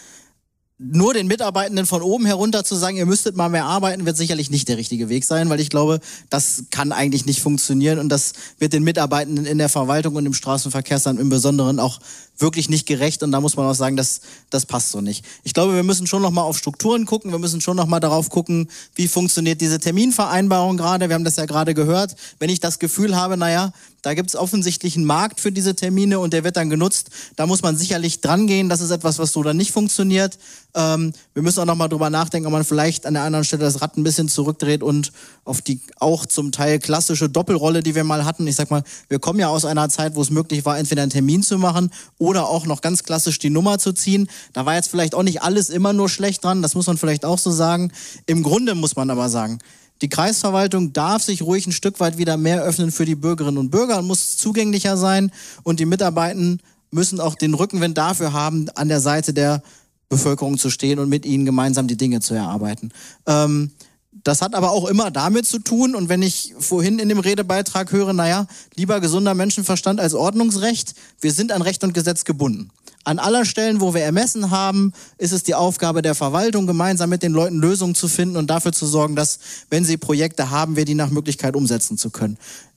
Nur den Mitarbeitenden von oben herunter zu sagen, ihr müsstet mal mehr arbeiten, wird sicherlich nicht der richtige Weg sein, weil ich glaube, das kann eigentlich nicht funktionieren und das wird den Mitarbeitenden in der Verwaltung und im Straßenverkehrsamt im Besonderen auch wirklich nicht gerecht und da muss man auch sagen, das, das passt so nicht. Ich glaube, wir müssen schon nochmal auf Strukturen gucken, wir müssen schon nochmal darauf gucken, wie funktioniert diese Terminvereinbarung gerade, wir haben das ja gerade gehört, wenn ich das Gefühl habe, naja, da gibt es offensichtlich einen Markt für diese Termine und der wird dann genutzt, da muss man sicherlich dran gehen, das ist etwas, was so dann nicht funktioniert. Ähm, wir müssen auch nochmal drüber nachdenken, ob man vielleicht an der anderen Stelle das Rad ein bisschen zurückdreht und auf die auch zum Teil klassische Doppelrolle, die wir mal hatten, ich sag mal, wir kommen ja aus einer Zeit, wo es möglich war, entweder einen Termin zu machen oder auch noch ganz klassisch die Nummer zu ziehen. Da war jetzt vielleicht auch nicht alles immer nur schlecht dran, das muss man vielleicht auch so sagen. Im Grunde muss man aber sagen, die Kreisverwaltung darf sich ruhig ein Stück weit wieder mehr öffnen für die Bürgerinnen und Bürger und muss zugänglicher sein und die Mitarbeitenden müssen auch den Rückenwind dafür haben, an der Seite der Bevölkerung zu stehen und mit ihnen gemeinsam die Dinge zu erarbeiten. Ähm, Das hat aber auch immer damit zu tun, und wenn ich vorhin in dem Redebeitrag höre, naja, lieber gesunder Menschenverstand als Ordnungsrecht, wir sind an Recht und Gesetz gebunden. An aller Stellen, wo wir ermessen haben, ist es die Aufgabe der Verwaltung, gemeinsam mit den Leuten Lösungen zu finden und dafür zu sorgen, dass, wenn sie Projekte haben, wir die nach Möglichkeit umsetzen zu können.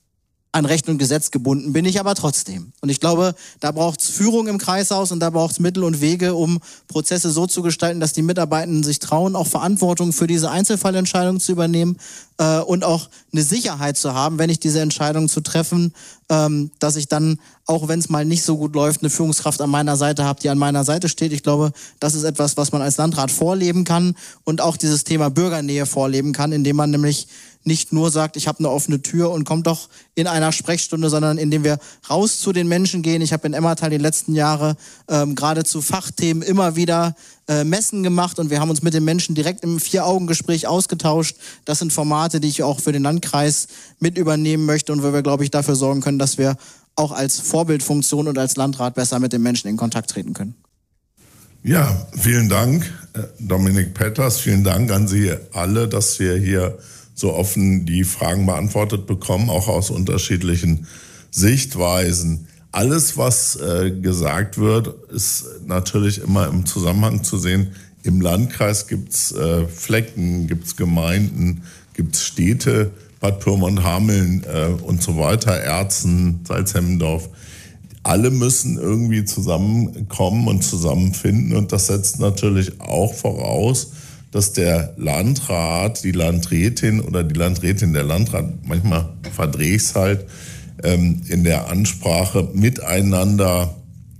an Recht und Gesetz gebunden bin ich aber trotzdem. Und ich glaube, da braucht es Führung im Kreishaus und da braucht es Mittel und Wege, um Prozesse so zu gestalten, dass die Mitarbeitenden sich trauen, auch Verantwortung für diese Einzelfallentscheidung zu übernehmen äh, und auch eine Sicherheit zu haben, wenn ich diese Entscheidung zu treffen, ähm, dass ich dann, auch wenn es mal nicht so gut läuft, eine Führungskraft an meiner Seite habe, die an meiner Seite steht. Ich glaube, das ist etwas, was man als Landrat vorleben kann und auch dieses Thema Bürgernähe vorleben kann, indem man nämlich nicht nur sagt, ich habe eine offene Tür und kommt doch in einer Sprechstunde, sondern indem wir raus zu den Menschen gehen. Ich habe in Emmertal die letzten Jahre ähm, gerade zu Fachthemen immer wieder äh, Messen gemacht und wir haben uns mit den Menschen direkt im Vier-Augen-Gespräch ausgetauscht. Das sind Formate, die ich auch für den Landkreis mit übernehmen möchte und wo wir, glaube ich, dafür sorgen können, dass wir auch als Vorbildfunktion und als Landrat besser mit den Menschen in Kontakt treten können. Ja, vielen Dank, Dominik Petters. Vielen Dank an Sie alle, dass wir hier so offen die Fragen beantwortet bekommen, auch aus unterschiedlichen Sichtweisen. Alles, was äh, gesagt wird, ist natürlich immer im Zusammenhang zu sehen. Im Landkreis gibt's äh, Flecken, gibt's Gemeinden, gibt's Städte, Bad Pyrmont-Hameln äh, und so weiter, Erzen, Salzhemmendorf. Alle müssen irgendwie zusammenkommen und zusammenfinden und das setzt natürlich auch voraus, dass der Landrat, die Landrätin oder die Landrätin der Landrat, manchmal verdrehe ich es halt, ähm, in der Ansprache miteinander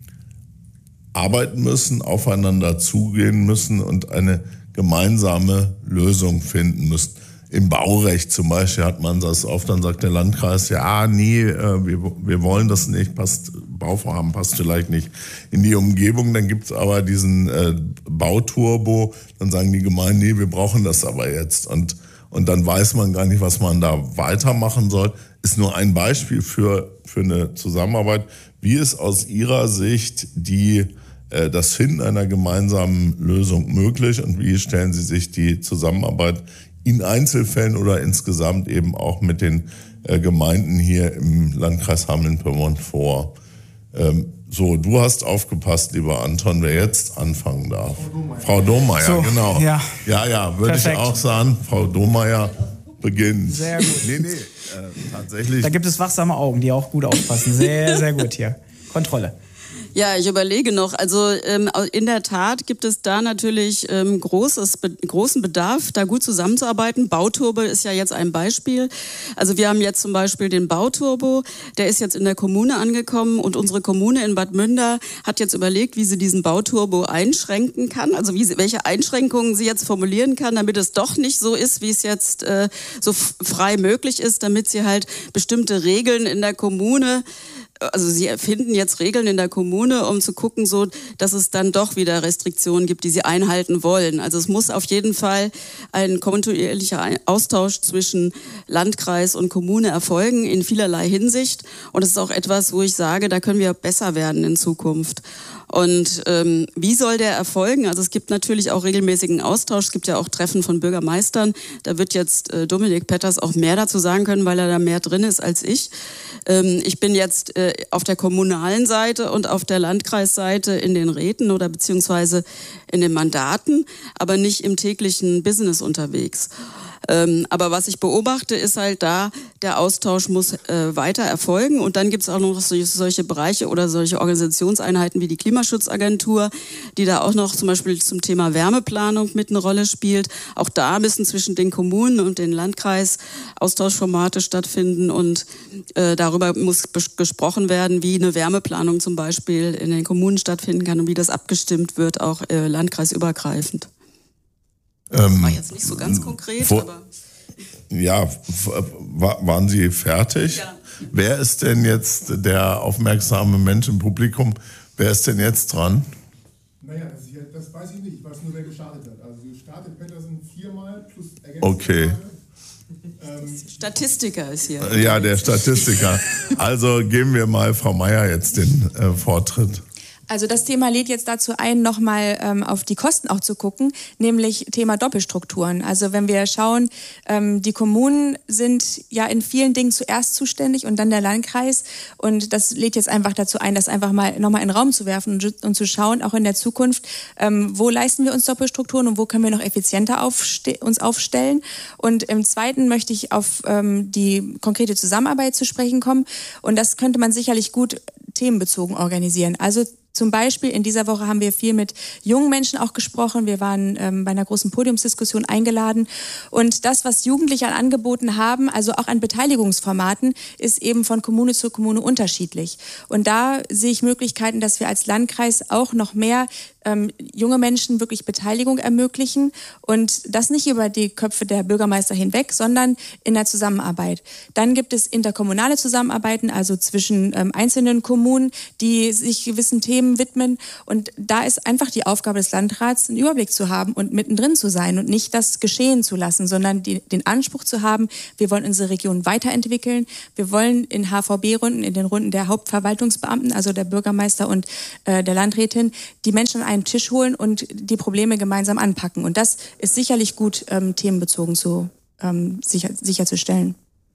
arbeiten müssen, aufeinander zugehen müssen und eine gemeinsame Lösung finden müssen. Im Baurecht zum Beispiel hat man das oft, dann sagt der Landkreis, ja, nee, äh, wir, wir wollen das nicht, passt, Bauvorhaben passt vielleicht nicht in die Umgebung. Dann gibt's aber diesen äh, Bauturbo, dann sagen die Gemeinden, nee, wir brauchen das aber jetzt. Und, und dann weiß man gar nicht, was man da weitermachen soll. Ist nur ein Beispiel für, für eine Zusammenarbeit. Wie ist aus Ihrer Sicht die, äh, das Finden einer gemeinsamen Lösung möglich und wie stellen Sie sich die Zusammenarbeit in Einzelfällen oder insgesamt eben auch mit den äh, Gemeinden hier im Landkreis Hameln-Pyrmont vor? Ähm, so, du hast aufgepasst, lieber Anton, wer jetzt anfangen darf. Frau Domeyer, so, genau. Ja, ja, ja würde ich auch sagen. Frau Domeyer beginnt. Sehr gut. Nee, nee, äh, tatsächlich. Da gibt es wachsame Augen, die auch gut aufpassen. Sehr, sehr gut hier. Kontrolle. Ja, ich überlege noch. Also ähm, in der Tat gibt es da natürlich ähm, großes, be- großen Bedarf, da gut zusammenzuarbeiten. Bauturbo ist ja jetzt ein Beispiel. Also wir haben jetzt zum Beispiel den Bauturbo, der ist jetzt in der Kommune angekommen und unsere Kommune in Bad Münder hat jetzt überlegt, wie sie diesen Bauturbo einschränken kann, also wie sie, welche Einschränkungen sie jetzt formulieren kann, damit es doch nicht so ist, wie es jetzt äh, so f- frei möglich ist, damit sie halt bestimmte Regeln in der Kommune, also sie erfinden jetzt Regeln in der Kommune, um zu gucken, so, dass es dann doch wieder Restriktionen gibt, die sie einhalten wollen. Also es muss auf jeden Fall ein kontinuierlicher Austausch zwischen Landkreis und Kommune erfolgen in vielerlei Hinsicht. Und es ist auch etwas, wo ich sage, da können wir besser werden in Zukunft. Und ähm, wie soll der erfolgen? Also es gibt natürlich auch regelmäßigen Austausch. Es gibt ja auch Treffen von Bürgermeistern. Da wird jetzt äh, Dominik Petters auch mehr dazu sagen können, weil er da mehr drin ist als ich. Ähm, ich bin jetzt äh, auf der kommunalen Seite und auf der Landkreisseite in den Räten oder beziehungsweise in den Mandaten, aber nicht im täglichen Business unterwegs. Ähm, aber was ich beobachte, ist halt da, der Austausch muss äh, weiter erfolgen. Und dann gibt es auch noch solche, solche Bereiche oder solche Organisationseinheiten wie die Klimaschutzagentur, die da auch noch zum Beispiel zum Thema Wärmeplanung mit eine Rolle spielt. Auch da müssen zwischen den Kommunen und den Landkreis Austauschformate stattfinden. Und äh, darüber muss bes- gesprochen werden, wie eine Wärmeplanung zum Beispiel in den Kommunen stattfinden kann und wie das abgestimmt wird, auch äh, landkreisübergreifend. Ähm, War jetzt nicht so ganz konkret, wo, aber... Ja, f- war, waren Sie fertig? Ja. Wer ist denn jetzt der aufmerksame Mensch im Publikum? Wer ist denn jetzt dran? Naja, das, ist ja, das weiß ich nicht. Ich weiß nur, wer gestartet hat. Also gestartet Petersen viermal plus ergänzend. Okay. Ähm, Statistiker ist hier. Ja, der Statistiker. Also geben wir mal Frau Meier jetzt den äh, Vortritt. Also das Thema lädt jetzt dazu ein, nochmal ähm, auf die Kosten auch zu gucken, nämlich Thema Doppelstrukturen. Also wenn wir schauen, ähm, die Kommunen sind ja in vielen Dingen zuerst zuständig und dann der Landkreis. Und das lädt jetzt einfach dazu ein, das einfach mal nochmal in den Raum zu werfen und, und zu schauen, auch in der Zukunft, ähm, wo leisten wir uns Doppelstrukturen und wo können wir noch effizienter aufste- uns aufstellen. Und im Zweiten möchte ich auf ähm, die konkrete Zusammenarbeit zu sprechen kommen. Und das könnte man sicherlich gut themenbezogen organisieren. Also zum Beispiel in dieser Woche haben wir viel mit jungen Menschen auch gesprochen. Wir waren ähm, bei einer großen Podiumsdiskussion eingeladen. Und das, was Jugendliche an Angeboten haben, also auch an Beteiligungsformaten, ist eben von Kommune zu Kommune unterschiedlich. Und da sehe ich Möglichkeiten, dass wir als Landkreis auch noch mehr ähm, junge Menschen wirklich Beteiligung ermöglichen. Und das nicht über die Köpfe der Bürgermeister hinweg, sondern in der Zusammenarbeit. Dann gibt es interkommunale Zusammenarbeiten, also zwischen ähm, einzelnen Kommunen, die sich gewissen Themen widmen. Und da ist einfach die Aufgabe des Landrats, einen Überblick zu haben und mittendrin zu sein und nicht das geschehen zu lassen, sondern die, den Anspruch zu haben, wir wollen unsere Region weiterentwickeln. Wir wollen in H V B-Runden, in den Runden der Hauptverwaltungsbeamten, also der Bürgermeister und äh, der Landrätin, die Menschen an einen Tisch holen und die Probleme gemeinsam anpacken. Und das ist sicherlich gut, ähm, themenbezogen zu, ähm, sicher, sicherzustellen.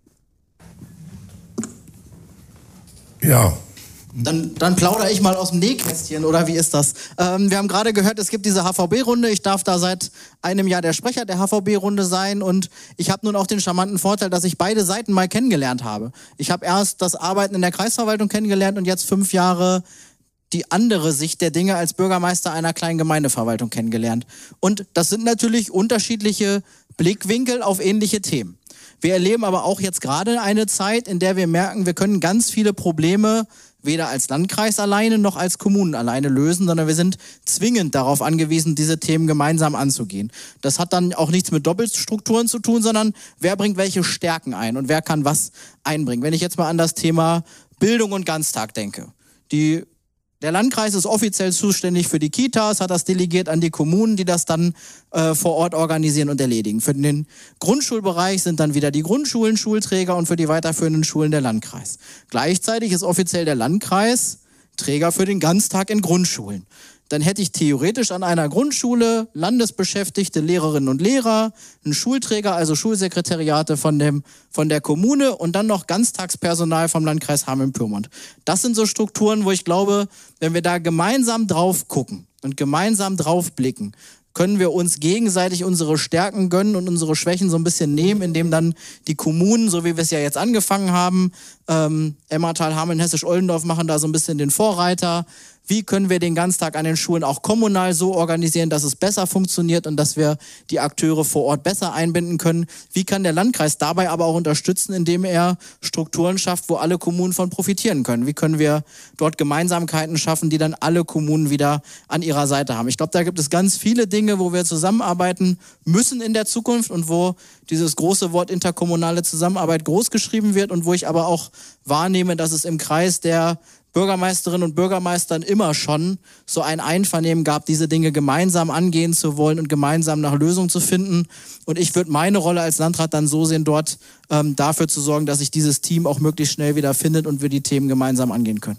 Ja. Dann, dann plaudere ich mal aus dem Nähkästchen, oder wie ist das? Ähm, wir haben gerade gehört, es gibt diese H V B-Runde. Ich darf da seit einem Jahr der Sprecher der H V B-Runde sein und ich habe nun auch den charmanten Vorteil, dass ich beide Seiten mal kennengelernt habe. Ich habe erst das Arbeiten in der Kreisverwaltung kennengelernt und jetzt fünf Jahre die andere Sicht der Dinge als Bürgermeister einer kleinen Gemeindeverwaltung kennengelernt. Und das sind natürlich unterschiedliche Blickwinkel auf ähnliche Themen. Wir erleben aber auch jetzt gerade eine Zeit, in der wir merken, wir können ganz viele Probleme weder als Landkreis alleine noch als Kommunen alleine lösen, sondern wir sind zwingend darauf angewiesen, diese Themen gemeinsam anzugehen. Das hat dann auch nichts mit Doppelstrukturen zu tun, sondern wer bringt welche Stärken ein und wer kann was einbringen. Wenn ich jetzt mal an das Thema Bildung und Ganztag denke. Die Der Landkreis ist offiziell zuständig für die Kitas, hat das delegiert an die Kommunen, die das dann äh, vor Ort organisieren und erledigen. Für den Grundschulbereich sind dann wieder die Grundschulen Schulträger und für die weiterführenden Schulen der Landkreis. Gleichzeitig ist offiziell der Landkreis Träger für den Ganztag in Grundschulen. Dann hätte ich theoretisch an einer Grundschule landesbeschäftigte Lehrerinnen und Lehrer, einen Schulträger, also Schulsekretariate von dem von der Kommune und dann noch Ganztagspersonal vom Landkreis Hameln-Pyrmont. Das sind so Strukturen, wo ich glaube, wenn wir da gemeinsam drauf gucken und gemeinsam drauf blicken, können wir uns gegenseitig unsere Stärken gönnen und unsere Schwächen so ein bisschen nehmen, indem dann die Kommunen, so wie wir es ja jetzt angefangen haben, ähm, Emmertal, Hameln, Hessisch-Oldendorf machen da so ein bisschen den Vorreiter. Wie können wir den Ganztag an den Schulen auch kommunal so organisieren, dass es besser funktioniert und dass wir die Akteure vor Ort besser einbinden können? Wie kann der Landkreis dabei aber auch unterstützen, indem er Strukturen schafft, wo alle Kommunen von profitieren können? Wie können wir dort Gemeinsamkeiten schaffen, die dann alle Kommunen wieder an ihrer Seite haben? Ich glaube, da gibt es ganz viele Dinge, wo wir zusammenarbeiten müssen in der Zukunft und wo dieses große Wort interkommunale Zusammenarbeit großgeschrieben wird und wo ich aber auch wahrnehme, dass es im Kreis der Bürgermeisterinnen und Bürgermeistern immer schon so ein Einvernehmen gab, diese Dinge gemeinsam angehen zu wollen und gemeinsam nach Lösungen zu finden. Und ich würde meine Rolle als Landrat dann so sehen, dort ähm, dafür zu sorgen, dass sich dieses Team auch möglichst schnell wieder findet und wir die Themen gemeinsam angehen können.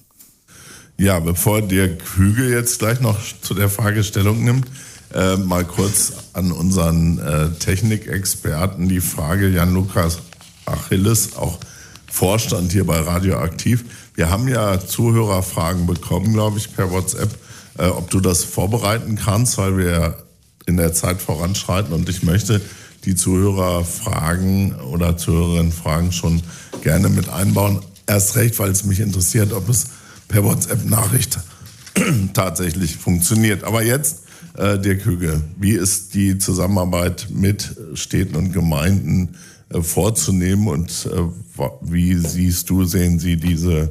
Ja, bevor Dirk Hügel jetzt gleich noch zu der Frage Stellung nimmt, äh, mal kurz an unseren äh, Technikexperten die Frage, Jan-Lukas Achilles, auch Vorstand hier bei Radioaktiv. Wir haben ja Zuhörerfragen bekommen, glaube ich, per WhatsApp, äh, ob du das vorbereiten kannst, weil wir in der Zeit voranschreiten und ich möchte die Zuhörerfragen oder Zuhörerinnenfragen schon gerne mit einbauen. Erst recht, weil es mich interessiert, ob es per WhatsApp-Nachricht tatsächlich funktioniert. Aber jetzt, äh, Dirk Hügel, wie ist die Zusammenarbeit mit Städten und Gemeinden äh, vorzunehmen und äh, wie siehst du, sehen Sie diese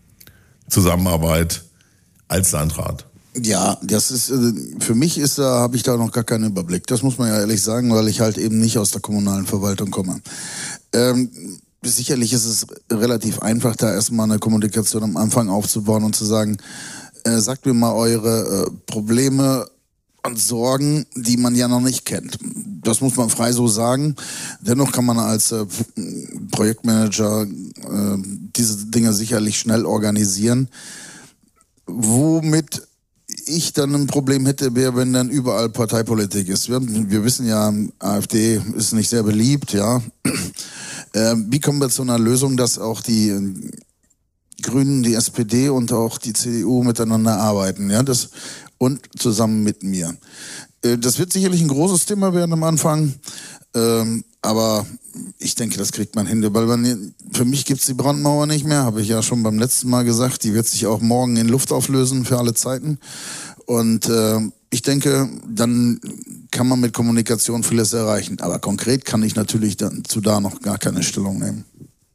Zusammenarbeit als Landrat? Ja, das ist, für mich ist da, habe ich da noch gar keinen Überblick. Das muss man ja ehrlich sagen, weil ich halt eben nicht aus der kommunalen Verwaltung komme. Ähm, sicherlich ist es relativ einfach, da erstmal eine Kommunikation am Anfang aufzubauen und zu sagen, äh, sagt mir mal eure äh, Probleme und Sorgen, die man ja noch nicht kennt. Das muss man frei so sagen. Dennoch kann man als äh, Projektmanager äh, diese Dinge sicherlich schnell organisieren. Womit ich dann ein Problem hätte, wäre, wenn dann überall Parteipolitik ist. Wir, wir wissen ja, AfD ist nicht sehr beliebt, ja. Äh, wie kommen wir zu einer Lösung, dass auch die Grünen, die S P D und auch die C D U miteinander arbeiten, ja, das und zusammen mit mir. Äh, das wird sicherlich ein großes Thema werden am Anfang, ähm, aber ich denke, das kriegt man hin, weil man, für mich gibt's die Brandmauer nicht mehr, habe ich ja schon beim letzten Mal gesagt, die wird sich auch morgen in Luft auflösen für alle Zeiten und äh, ich denke, dann kann man mit Kommunikation vieles erreichen, aber konkret kann ich natürlich dann zu da noch gar keine Stellung nehmen.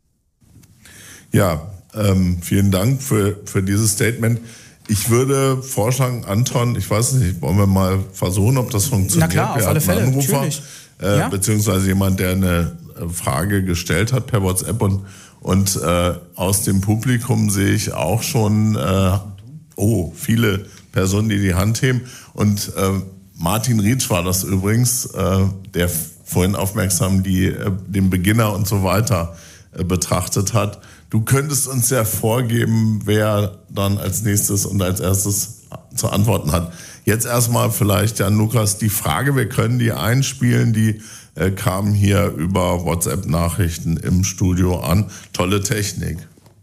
Ja, ähm, vielen Dank für, für dieses Statement. Ich würde vorschlagen, Anton, ich weiß nicht, wollen wir mal versuchen, ob das funktioniert? Na klar, auf wir alle Fälle, Anrufer, natürlich. äh, Ja. Beziehungsweise jemand, der eine Frage gestellt hat per WhatsApp und, und äh, aus dem Publikum sehe ich auch schon, äh, oh, viele Personen, die die Hand heben. Und äh, Martin Rietsch war das übrigens, äh, der vorhin aufmerksam die, äh, den Beginner und so weiter äh, betrachtet hat. Du könntest uns ja vorgeben, wer dann als nächstes und als erstes zu antworten hat. Jetzt erstmal vielleicht, Jan Lukas, die Frage, wir können die einspielen, die äh, kam hier über WhatsApp-Nachrichten im Studio an. Tolle Technik.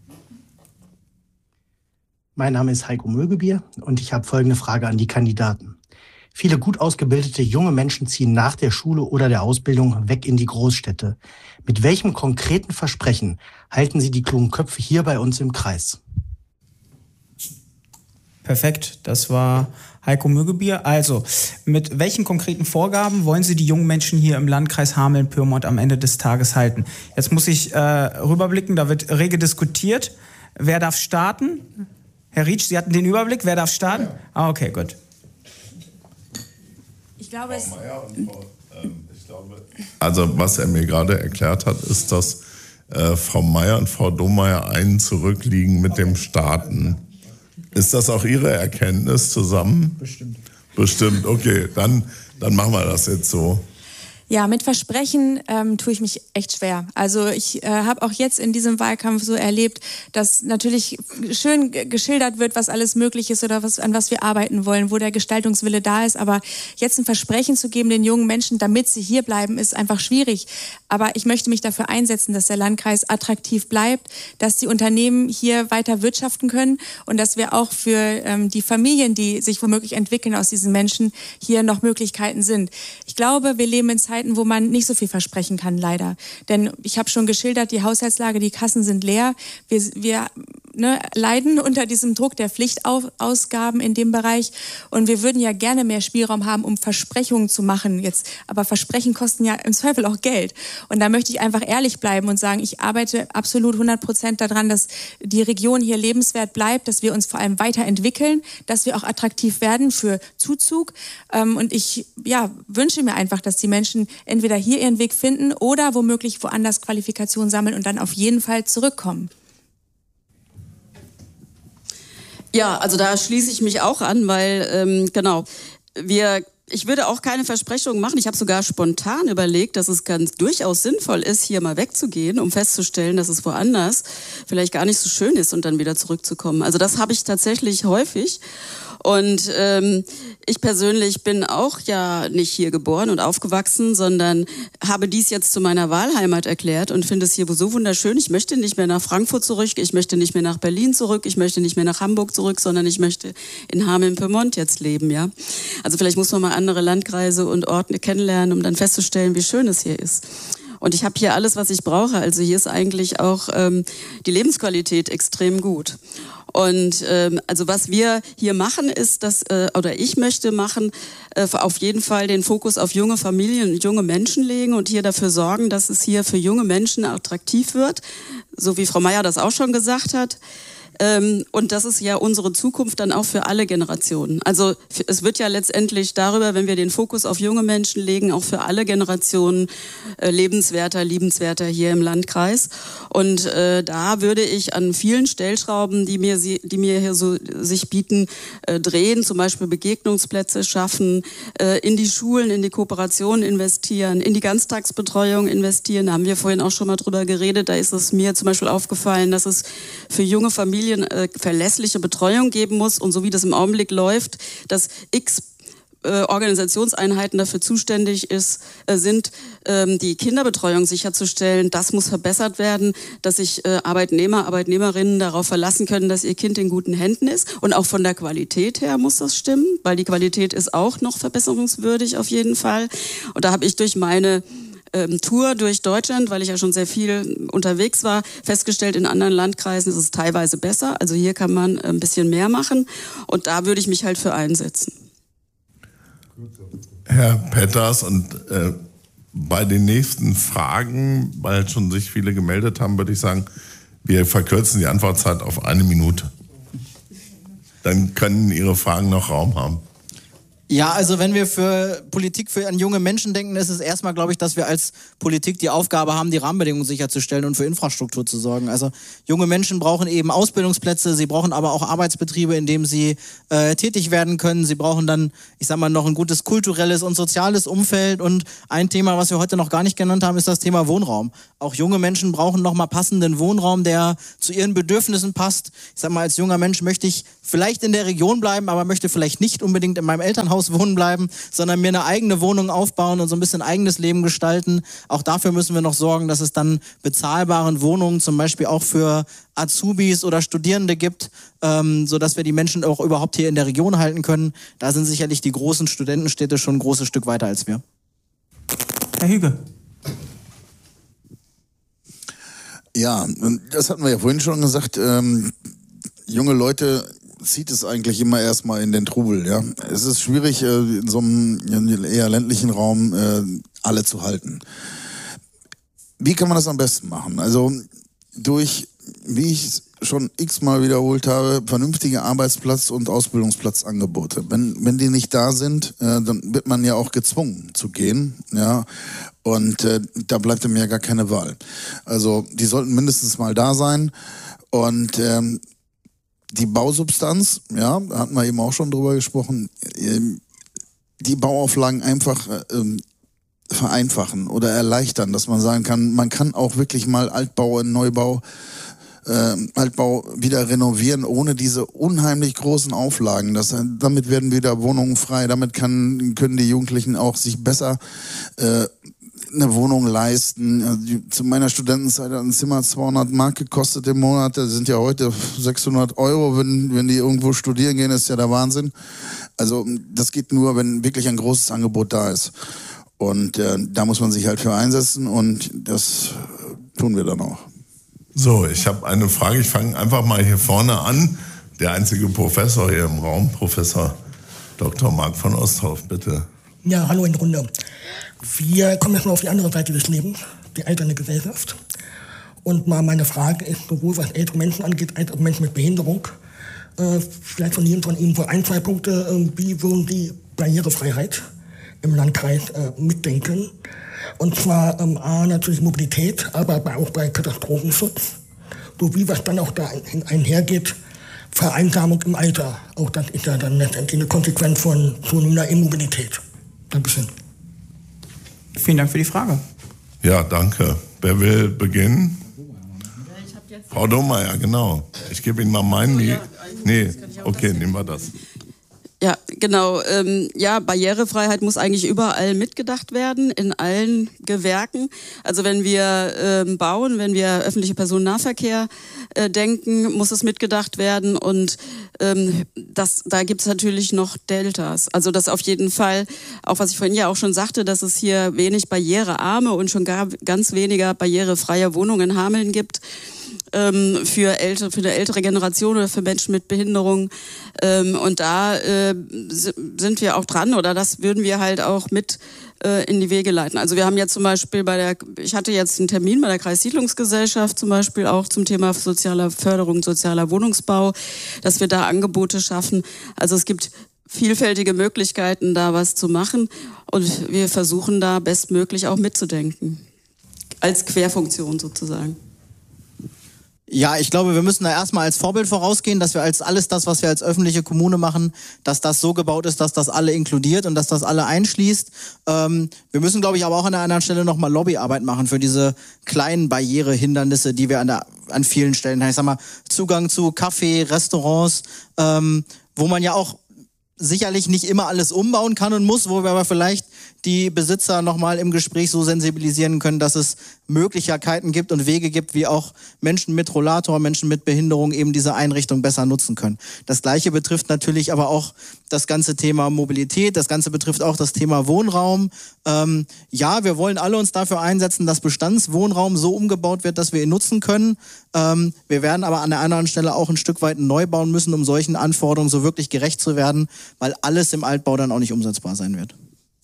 Mein Name ist Heiko Mögebier und ich habe folgende Frage an die Kandidaten. Viele gut ausgebildete junge Menschen ziehen nach der Schule oder der Ausbildung weg in die Großstädte. Mit welchem konkreten Versprechen halten Sie die klugen Köpfe hier bei uns im Kreis? Perfekt, das war Heiko Mögebier. Also, mit welchen konkreten Vorgaben wollen Sie die jungen Menschen hier im Landkreis Hameln-Pyrmont am Ende des Tages halten? Jetzt muss ich äh, rüberblicken, da wird rege diskutiert. Wer darf starten? Herr Rietsch, Sie hatten den Überblick. Wer darf starten? Ah, okay, gut. Ich glaube, es Also was er mir gerade erklärt hat, ist, dass äh, Frau Meier und Frau Domeyer einen zurückliegen mit dem Starten. Ist das auch Ihre Erkenntnis zusammen? Bestimmt. Bestimmt, okay, dann, dann machen wir das jetzt so. Ja, mit Versprechen ähm, tue ich mich echt schwer. Also ich äh, habe auch jetzt in diesem Wahlkampf so erlebt, dass natürlich schön g- geschildert wird, was alles möglich ist oder was, an was wir arbeiten wollen, wo der Gestaltungswille da ist. Aber jetzt ein Versprechen zu geben den jungen Menschen, damit sie hier bleiben, ist einfach schwierig. Aber ich möchte mich dafür einsetzen, dass der Landkreis attraktiv bleibt, dass die Unternehmen hier weiter wirtschaften können und dass wir auch für ähm, die Familien, die sich womöglich entwickeln aus diesen Menschen, hier noch Möglichkeiten sind. Ich glaube, wir leben in Zeiten, wo man nicht so viel versprechen kann, leider. Denn ich habe schon geschildert, die Haushaltslage, die Kassen sind leer. Wir, wir ne, leiden unter diesem Druck der Pflichtausgaben in dem Bereich. Und wir würden ja gerne mehr Spielraum haben, um Versprechungen zu machen. Jetzt, aber Versprechen kosten ja im Zweifel auch Geld. Und da möchte ich einfach ehrlich bleiben und sagen, ich arbeite absolut hundert Prozent daran, dass die Region hier lebenswert bleibt, dass wir uns vor allem weiterentwickeln, dass wir auch attraktiv werden für Zuzug. Und ich ja, wünsche mir einfach, dass die Menschen entweder hier ihren Weg finden oder womöglich woanders Qualifikationen sammeln und dann auf jeden Fall zurückkommen. Ja, also da schließe ich mich auch an, weil ähm, genau, wir ich würde auch keine Versprechungen machen. Ich habe sogar spontan überlegt, dass es ganz durchaus sinnvoll ist, hier mal wegzugehen, um festzustellen, dass es woanders vielleicht gar nicht so schön ist und dann wieder zurückzukommen. Also das habe ich tatsächlich häufig. Und ähm, ich persönlich bin auch ja nicht hier geboren und aufgewachsen, sondern habe dies jetzt zu meiner Wahlheimat erklärt und finde es hier so wunderschön. Ich möchte nicht mehr nach Frankfurt zurück, ich möchte nicht mehr nach Berlin zurück, ich möchte nicht mehr nach Hamburg zurück, sondern ich möchte in Hameln-Pyrmont jetzt leben, ja. Also vielleicht muss man mal andere Landkreise und Orte kennenlernen, um dann festzustellen, wie schön es hier ist. Und ich habe hier alles, was ich brauche. Also hier ist eigentlich auch ähm, die Lebensqualität extrem gut. Und ähm, also was wir hier machen ist, dass äh, oder ich möchte machen, äh, auf jeden Fall den Fokus auf junge Familien und junge Menschen legen und hier dafür sorgen, dass es hier für junge Menschen attraktiv wird, so wie Frau Meier das auch schon gesagt hat. Ähm, und das ist ja unsere Zukunft dann auch für alle Generationen. Also es wird ja letztendlich darüber, wenn wir den Fokus auf junge Menschen legen, auch für alle Generationen äh, lebenswerter, liebenswerter hier im Landkreis. Und äh, da würde ich an vielen Stellschrauben, die mir, die mir hier so sich bieten, äh, drehen, zum Beispiel Begegnungsplätze schaffen, äh, in die Schulen, in die Kooperation investieren, in die Ganztagsbetreuung investieren. Da haben wir vorhin auch schon mal drüber geredet. Da ist es mir zum Beispiel aufgefallen, dass es für junge Familien Familien äh, verlässliche Betreuung geben muss und so wie das im Augenblick läuft, dass x Organisationseinheiten dafür zuständig ist, äh, sind, ähm, die Kinderbetreuung sicherzustellen. Das muss verbessert werden, dass sich äh, Arbeitnehmer, Arbeitnehmerinnen darauf verlassen können, dass ihr Kind in guten Händen ist. Und auch von der Qualität her muss das stimmen, weil die Qualität ist auch noch verbesserungswürdig auf jeden Fall. Und da habe ich durch meine ähm, Tour durch Deutschland, weil ich ja schon sehr viel unterwegs war, festgestellt, in anderen Landkreisen ist es teilweise besser. Also hier kann man ein bisschen mehr machen. Und da würde ich mich halt für einsetzen. Herr Petters, und äh, bei den nächsten Fragen, weil schon sich viele gemeldet haben, würde ich sagen, wir verkürzen die Antwortzeit auf eine Minute. Dann können Ihre Fragen noch Raum haben. Ja, also wenn wir für Politik für an junge Menschen denken, ist es erstmal, glaube ich, dass wir als Politik die Aufgabe haben, die Rahmenbedingungen sicherzustellen und für Infrastruktur zu sorgen. Also junge Menschen brauchen eben Ausbildungsplätze, sie brauchen aber auch Arbeitsbetriebe, in denen sie äh, tätig werden können. Sie brauchen dann, ich sag mal, noch ein gutes kulturelles und soziales Umfeld. Und ein Thema, was wir heute noch gar nicht genannt haben, ist das Thema Wohnraum. Auch junge Menschen brauchen nochmal passenden Wohnraum, der zu ihren Bedürfnissen passt. Ich sag mal, als junger Mensch möchte ich vielleicht in der Region bleiben, aber möchte vielleicht nicht unbedingt in meinem Elternhaus wohnen bleiben, sondern mir eine eigene Wohnung aufbauen und so ein bisschen eigenes Leben gestalten. Auch dafür müssen wir noch sorgen, dass es dann bezahlbare Wohnungen zum Beispiel auch für Azubis oder Studierende gibt, ähm, sodass wir die Menschen auch überhaupt hier in der Region halten können. Da sind sicherlich die großen Studentenstädte schon ein großes Stück weiter als wir. Herr Hüge. Ja, das hatten wir ja vorhin schon gesagt. Ähm, junge Leute zieht es eigentlich immer erstmal in den Trubel, ja. Es ist schwierig, in so einem eher ländlichen Raum alle zu halten. Wie kann man das am besten machen? Also durch, wie ich es schon x-mal wiederholt habe, vernünftige Arbeitsplatz- und Ausbildungsplatzangebote. Wenn, wenn die nicht da sind, dann wird man ja auch gezwungen zu gehen, ja. Und äh, da bleibt ihm ja gar keine Wahl. Also die sollten mindestens mal da sein. Und ähm, die Bausubstanz, ja, da hatten wir eben auch schon drüber gesprochen, die Bauauflagen einfach ähm, vereinfachen oder erleichtern, dass man sagen kann, man kann auch wirklich mal Altbau in Neubau, äh, Altbau wieder renovieren, ohne diese unheimlich großen Auflagen. Das, damit werden wieder Wohnungen frei, damit kann, können die Jugendlichen auch sich besser äh, eine Wohnung leisten. Also die, zu meiner Studentenzeit hat ein Zimmer zweihundert Mark gekostet im Monat. Das sind ja heute sechshundert Euro, wenn, wenn die irgendwo studieren gehen, ist ja der Wahnsinn. Also das geht nur, wenn wirklich ein großes Angebot da ist. Und äh, da muss man sich halt für einsetzen und das tun wir dann auch. So, ich habe eine Frage. Ich fange einfach mal hier vorne an. Der einzige Professor hier im Raum, Professor Doktor Marc von Osthoff, bitte. Ja, hallo in der Runde. Wir kommen jetzt mal auf die andere Seite des Lebens, die alternde Gesellschaft. Und mal meine Frage ist, sowohl was ältere Menschen angeht, als auch Menschen mit Behinderung, äh, vielleicht von Ihnen, von Ihnen vor ein, zwei Punkte, äh, wie würden Sie Barrierefreiheit im Landkreis äh, mitdenken? Und zwar ähm, A, natürlich Mobilität, aber auch bei Katastrophenschutz, sowie was dann auch da einhergeht, Vereinsamung im Alter. Auch das ist ja dann letztendlich eine Konsequenz von zunehmender Immobilität. Dankeschön. Vielen Dank für die Frage. Ja, danke. Wer will beginnen? Frau Domeyer, genau. Ich gebe Ihnen mal meinen. Nee, nee. Okay, nehmen wir das. Ja, genau. Ähm, ja, Barrierefreiheit muss eigentlich überall mitgedacht werden, in allen Gewerken. Also wenn wir ähm, bauen, wenn wir öffentliche Personennahverkehr äh, denken, muss es mitgedacht werden. Und ähm, das, da gibt es natürlich noch Deltas. Also das auf jeden Fall, auch was ich vorhin ja auch schon sagte, dass es hier wenig barrierearme und schon gar ganz weniger barrierefreie Wohnungen in Hameln gibt. Für ältere, für eine ältere Generation oder für Menschen mit Behinderung. Und da sind wir auch dran oder das würden wir halt auch mit in die Wege leiten. Also wir haben jetzt zum Beispiel bei der, ich hatte jetzt einen Termin bei der Kreissiedlungsgesellschaft zum Beispiel auch zum Thema sozialer Förderung, sozialer Wohnungsbau, dass wir da Angebote schaffen. Also es gibt vielfältige Möglichkeiten, da was zu machen und wir versuchen da bestmöglich auch mitzudenken. Als Querfunktion sozusagen. Ja, ich glaube, wir müssen da erstmal als Vorbild vorausgehen, dass wir als alles das, was wir als öffentliche Kommune machen, dass das so gebaut ist, dass das alle inkludiert und dass das alle einschließt. Ähm, wir müssen, glaube ich, aber auch an der anderen Stelle nochmal Lobbyarbeit machen für diese kleinen Barrierehindernisse, die wir an, der, an vielen Stellen haben. Ich sag mal, Zugang zu Kaffee, Restaurants, ähm, wo man ja auch sicherlich nicht immer alles umbauen kann und muss, wo wir aber vielleicht die Besitzer nochmal im Gespräch so sensibilisieren können, dass es Möglichkeiten gibt und Wege gibt, wie auch Menschen mit Rollator, Menschen mit Behinderung eben diese Einrichtung besser nutzen können. Das Gleiche betrifft natürlich aber auch das ganze Thema Mobilität, das Ganze betrifft auch das Thema Wohnraum. Ähm, ja, wir wollen alle uns dafür einsetzen, dass Bestandswohnraum so umgebaut wird, dass wir ihn nutzen können. Ähm, wir werden aber an der anderen Stelle auch ein Stück weit neu bauen müssen, um solchen Anforderungen so wirklich gerecht zu werden, weil alles im Altbau dann auch nicht umsetzbar sein wird.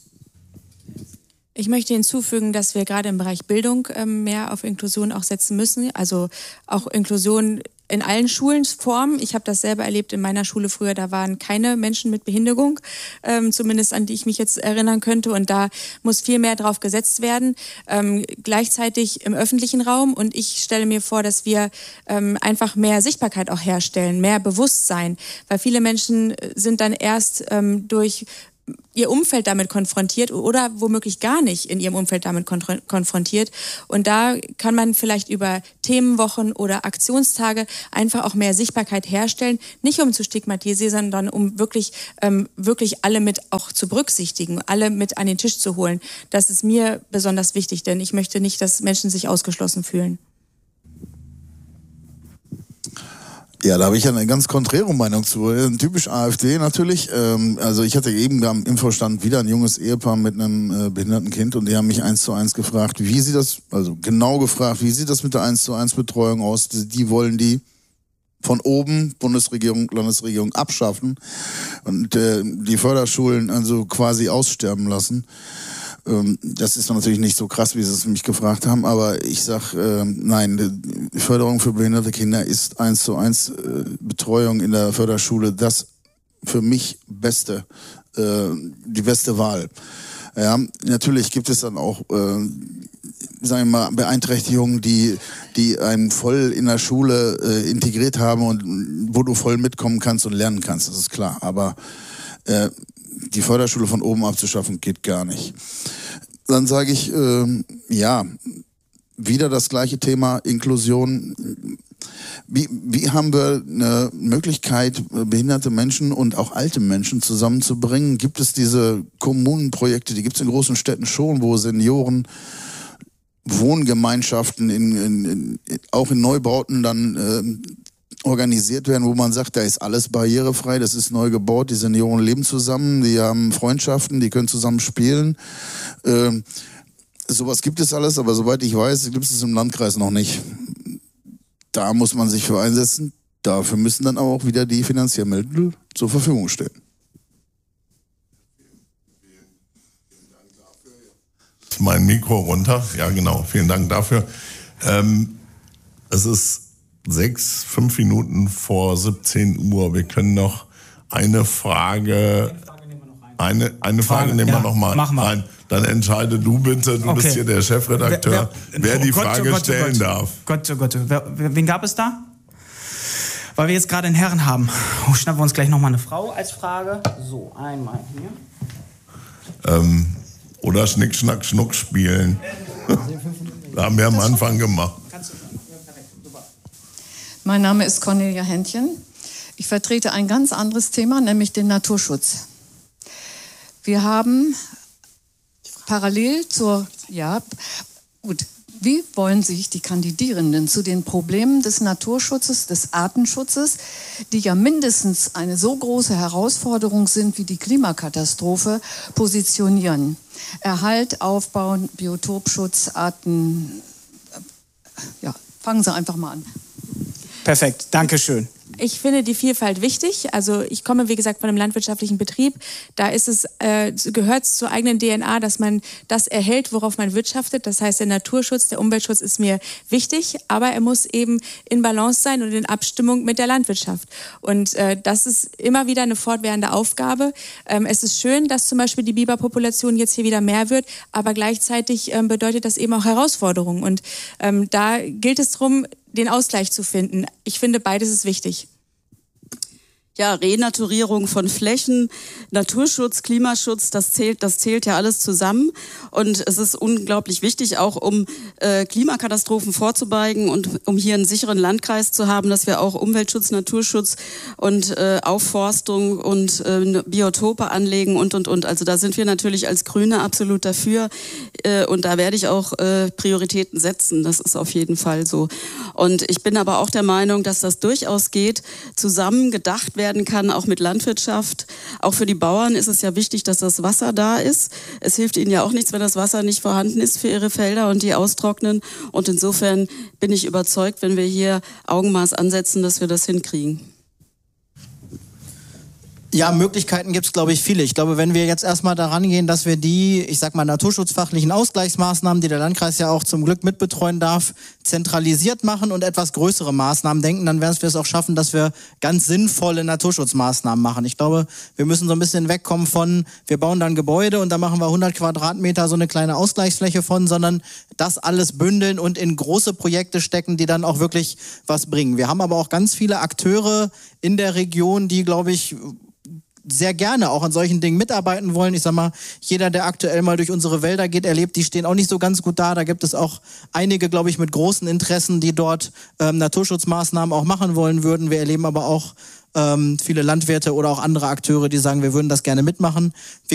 Ich möchte hinzufügen, dass wir gerade im Bereich Bildung ähm, mehr auf Inklusion auch setzen müssen. Also auch Inklusion in allen Schulenformen. Ich habe das selber erlebt in meiner Schule früher. Da waren keine Menschen mit Behinderung, ähm, zumindest an die ich mich jetzt erinnern könnte. Und da muss viel mehr drauf gesetzt werden. Ähm, gleichzeitig im öffentlichen Raum. Und ich stelle mir vor, dass wir ähm, einfach mehr Sichtbarkeit auch herstellen, mehr Bewusstsein. Weil viele Menschen sind dann erst ähm, durch ihr Umfeld damit konfrontiert oder womöglich gar nicht in ihrem Umfeld damit konfrontiert. Und da kann man vielleicht über Themenwochen oder Aktionstage einfach auch mehr Sichtbarkeit herstellen, nicht um zu stigmatisieren, sondern um wirklich, ähm, wirklich alle mit auch zu berücksichtigen, alle mit an den Tisch zu holen. Das ist mir besonders wichtig, denn ich möchte nicht, dass Menschen sich ausgeschlossen fühlen. Ja, da habe ich ja eine ganz konträre Meinung zu. Typisch AfD natürlich. Ähm, also ich hatte eben am Infostand wieder ein junges Ehepaar mit einem äh, behinderten Kind und die haben mich eins zu eins gefragt, wie sieht das, also genau gefragt, wie sieht das mit der eins zu eins Betreuung aus? Die, die wollen die von oben, Bundesregierung, Landesregierung, abschaffen und äh, die Förderschulen also quasi aussterben lassen. Das ist natürlich nicht so krass, wie Sie es mich gefragt haben, aber ich sag, äh, nein, die Förderung für behinderte Kinder ist eins zu eins äh, Betreuung in der Förderschule das für mich beste, äh, die beste Wahl. Ja, natürlich gibt es dann auch, äh, sagen wir mal, Beeinträchtigungen, die, die einen voll in der Schule äh, integriert haben und wo du voll mitkommen kannst und lernen kannst, das ist klar, aber äh, die Förderschule von oben abzuschaffen, geht gar nicht. Dann sage ich, äh, ja, wieder das gleiche Thema Inklusion. Wie, wie haben wir eine Möglichkeit, behinderte Menschen und auch alte Menschen zusammenzubringen? Gibt es diese Kommunenprojekte, die gibt es in großen Städten schon, wo Senioren Wohngemeinschaften in, in, in, auch in Neubauten dann äh, organisiert werden, wo man sagt, da ist alles barrierefrei, das ist neu gebaut, die Senioren leben zusammen, die haben Freundschaften, die können zusammen spielen. Ähm, sowas gibt es alles, aber soweit ich weiß, gibt es im Landkreis noch nicht. Da muss man sich für einsetzen. Dafür müssen dann auch wieder die finanziellen Mittel zur Verfügung stehen. Ist mein Mikro runter? Ja, genau. Vielen Dank dafür. Ähm, es ist sechs, fünf Minuten vor siebzehn Uhr. Wir können noch eine Frage, eine, eine Frage nehmen wir noch mal rein. Dann entscheide du bitte, du okay. bist hier der Chefredakteur, wer, wer, wer die oh Frage Gott, oh Gott, oh stellen Gott. darf. Gott, oh Gott, wer, wen gab es da? Weil wir jetzt gerade einen Herren haben. Oh, schnappen wir uns gleich noch mal eine Frau als Frage. So, einmal hier. Ähm, oder Schnick, Schnack, Schnuck spielen. Da haben wir am Anfang gemacht. Mein Name ist Cornelia Händchen. Ich vertrete ein ganz anderes Thema, nämlich den Naturschutz. Wir haben parallel zur, ja, gut, wie wollen sich die Kandidierenden zu den Problemen des Naturschutzes, des Artenschutzes, die ja mindestens eine so große Herausforderung sind wie die Klimakatastrophe, positionieren? Erhalt, Aufbau, Biotopschutz, Arten, ja, fangen Sie einfach mal an. Perfekt, danke schön. Ich finde die Vielfalt wichtig. Also ich komme, wie gesagt, von einem landwirtschaftlichen Betrieb. Da ist es, äh, gehört es zur eigenen D N A, dass man das erhält, worauf man wirtschaftet. Das heißt, der Naturschutz, der Umweltschutz ist mir wichtig, aber er muss eben in Balance sein und in Abstimmung mit der Landwirtschaft. Und äh, das ist immer wieder eine fortwährende Aufgabe. Ähm, es ist schön, dass zum Beispiel die Biberpopulation jetzt hier wieder mehr wird, aber gleichzeitig ähm, bedeutet das eben auch Herausforderungen. Und ähm, da gilt es darum, den Ausgleich zu finden. Ich finde, beides ist wichtig. Ja, Renaturierung von Flächen, Naturschutz, Klimaschutz, das zählt, das zählt ja alles zusammen. Und es ist unglaublich wichtig, auch um äh, Klimakatastrophen vorzubeugen und um hier einen sicheren Landkreis zu haben, dass wir auch Umweltschutz, Naturschutz und äh, Aufforstung und äh, Biotope anlegen und, und, und. Also da sind wir natürlich als Grüne absolut dafür. Äh, und da werde ich auch äh, Prioritäten setzen. Das ist auf jeden Fall so. Und ich bin aber auch der Meinung, dass das durchaus geht, zusammen gedacht werden kann, auch mit Landwirtschaft. Auch für die Bauern ist es ja wichtig, dass das Wasser da ist. Es hilft ihnen ja auch nichts, wenn das Wasser nicht vorhanden ist für ihre Felder und die austrocknen. Und insofern bin ich überzeugt, wenn wir hier Augenmaß ansetzen, dass wir das hinkriegen. Ja, Möglichkeiten gibt's, glaube ich, viele. Ich glaube, wenn wir jetzt erstmal daran gehen, dass wir die, ich sag mal, naturschutzfachlichen Ausgleichsmaßnahmen, die der Landkreis ja auch zum Glück mitbetreuen darf, zentralisiert machen und etwas größere Maßnahmen denken, dann werden wir es auch schaffen, dass wir ganz sinnvolle Naturschutzmaßnahmen machen. Ich glaube, wir müssen so ein bisschen wegkommen von, wir bauen dann Gebäude und da machen wir hundert Quadratmeter so eine kleine Ausgleichsfläche von, sondern das alles bündeln und in große Projekte stecken, die dann auch wirklich was bringen. Wir haben aber auch ganz viele Akteure in der Region, die, glaube ich, sehr gerne auch an solchen Dingen mitarbeiten wollen. Ich sag mal, jeder, der aktuell mal durch unsere Wälder geht, erlebt, die stehen auch nicht so ganz gut da. Da gibt es auch einige, glaube ich, mit großen Interessen, die dort ähm, Naturschutzmaßnahmen auch machen wollen würden. Wir erleben aber auch ähm, viele Landwirte oder auch andere Akteure, die sagen, wir würden das gerne mitmachen. Wir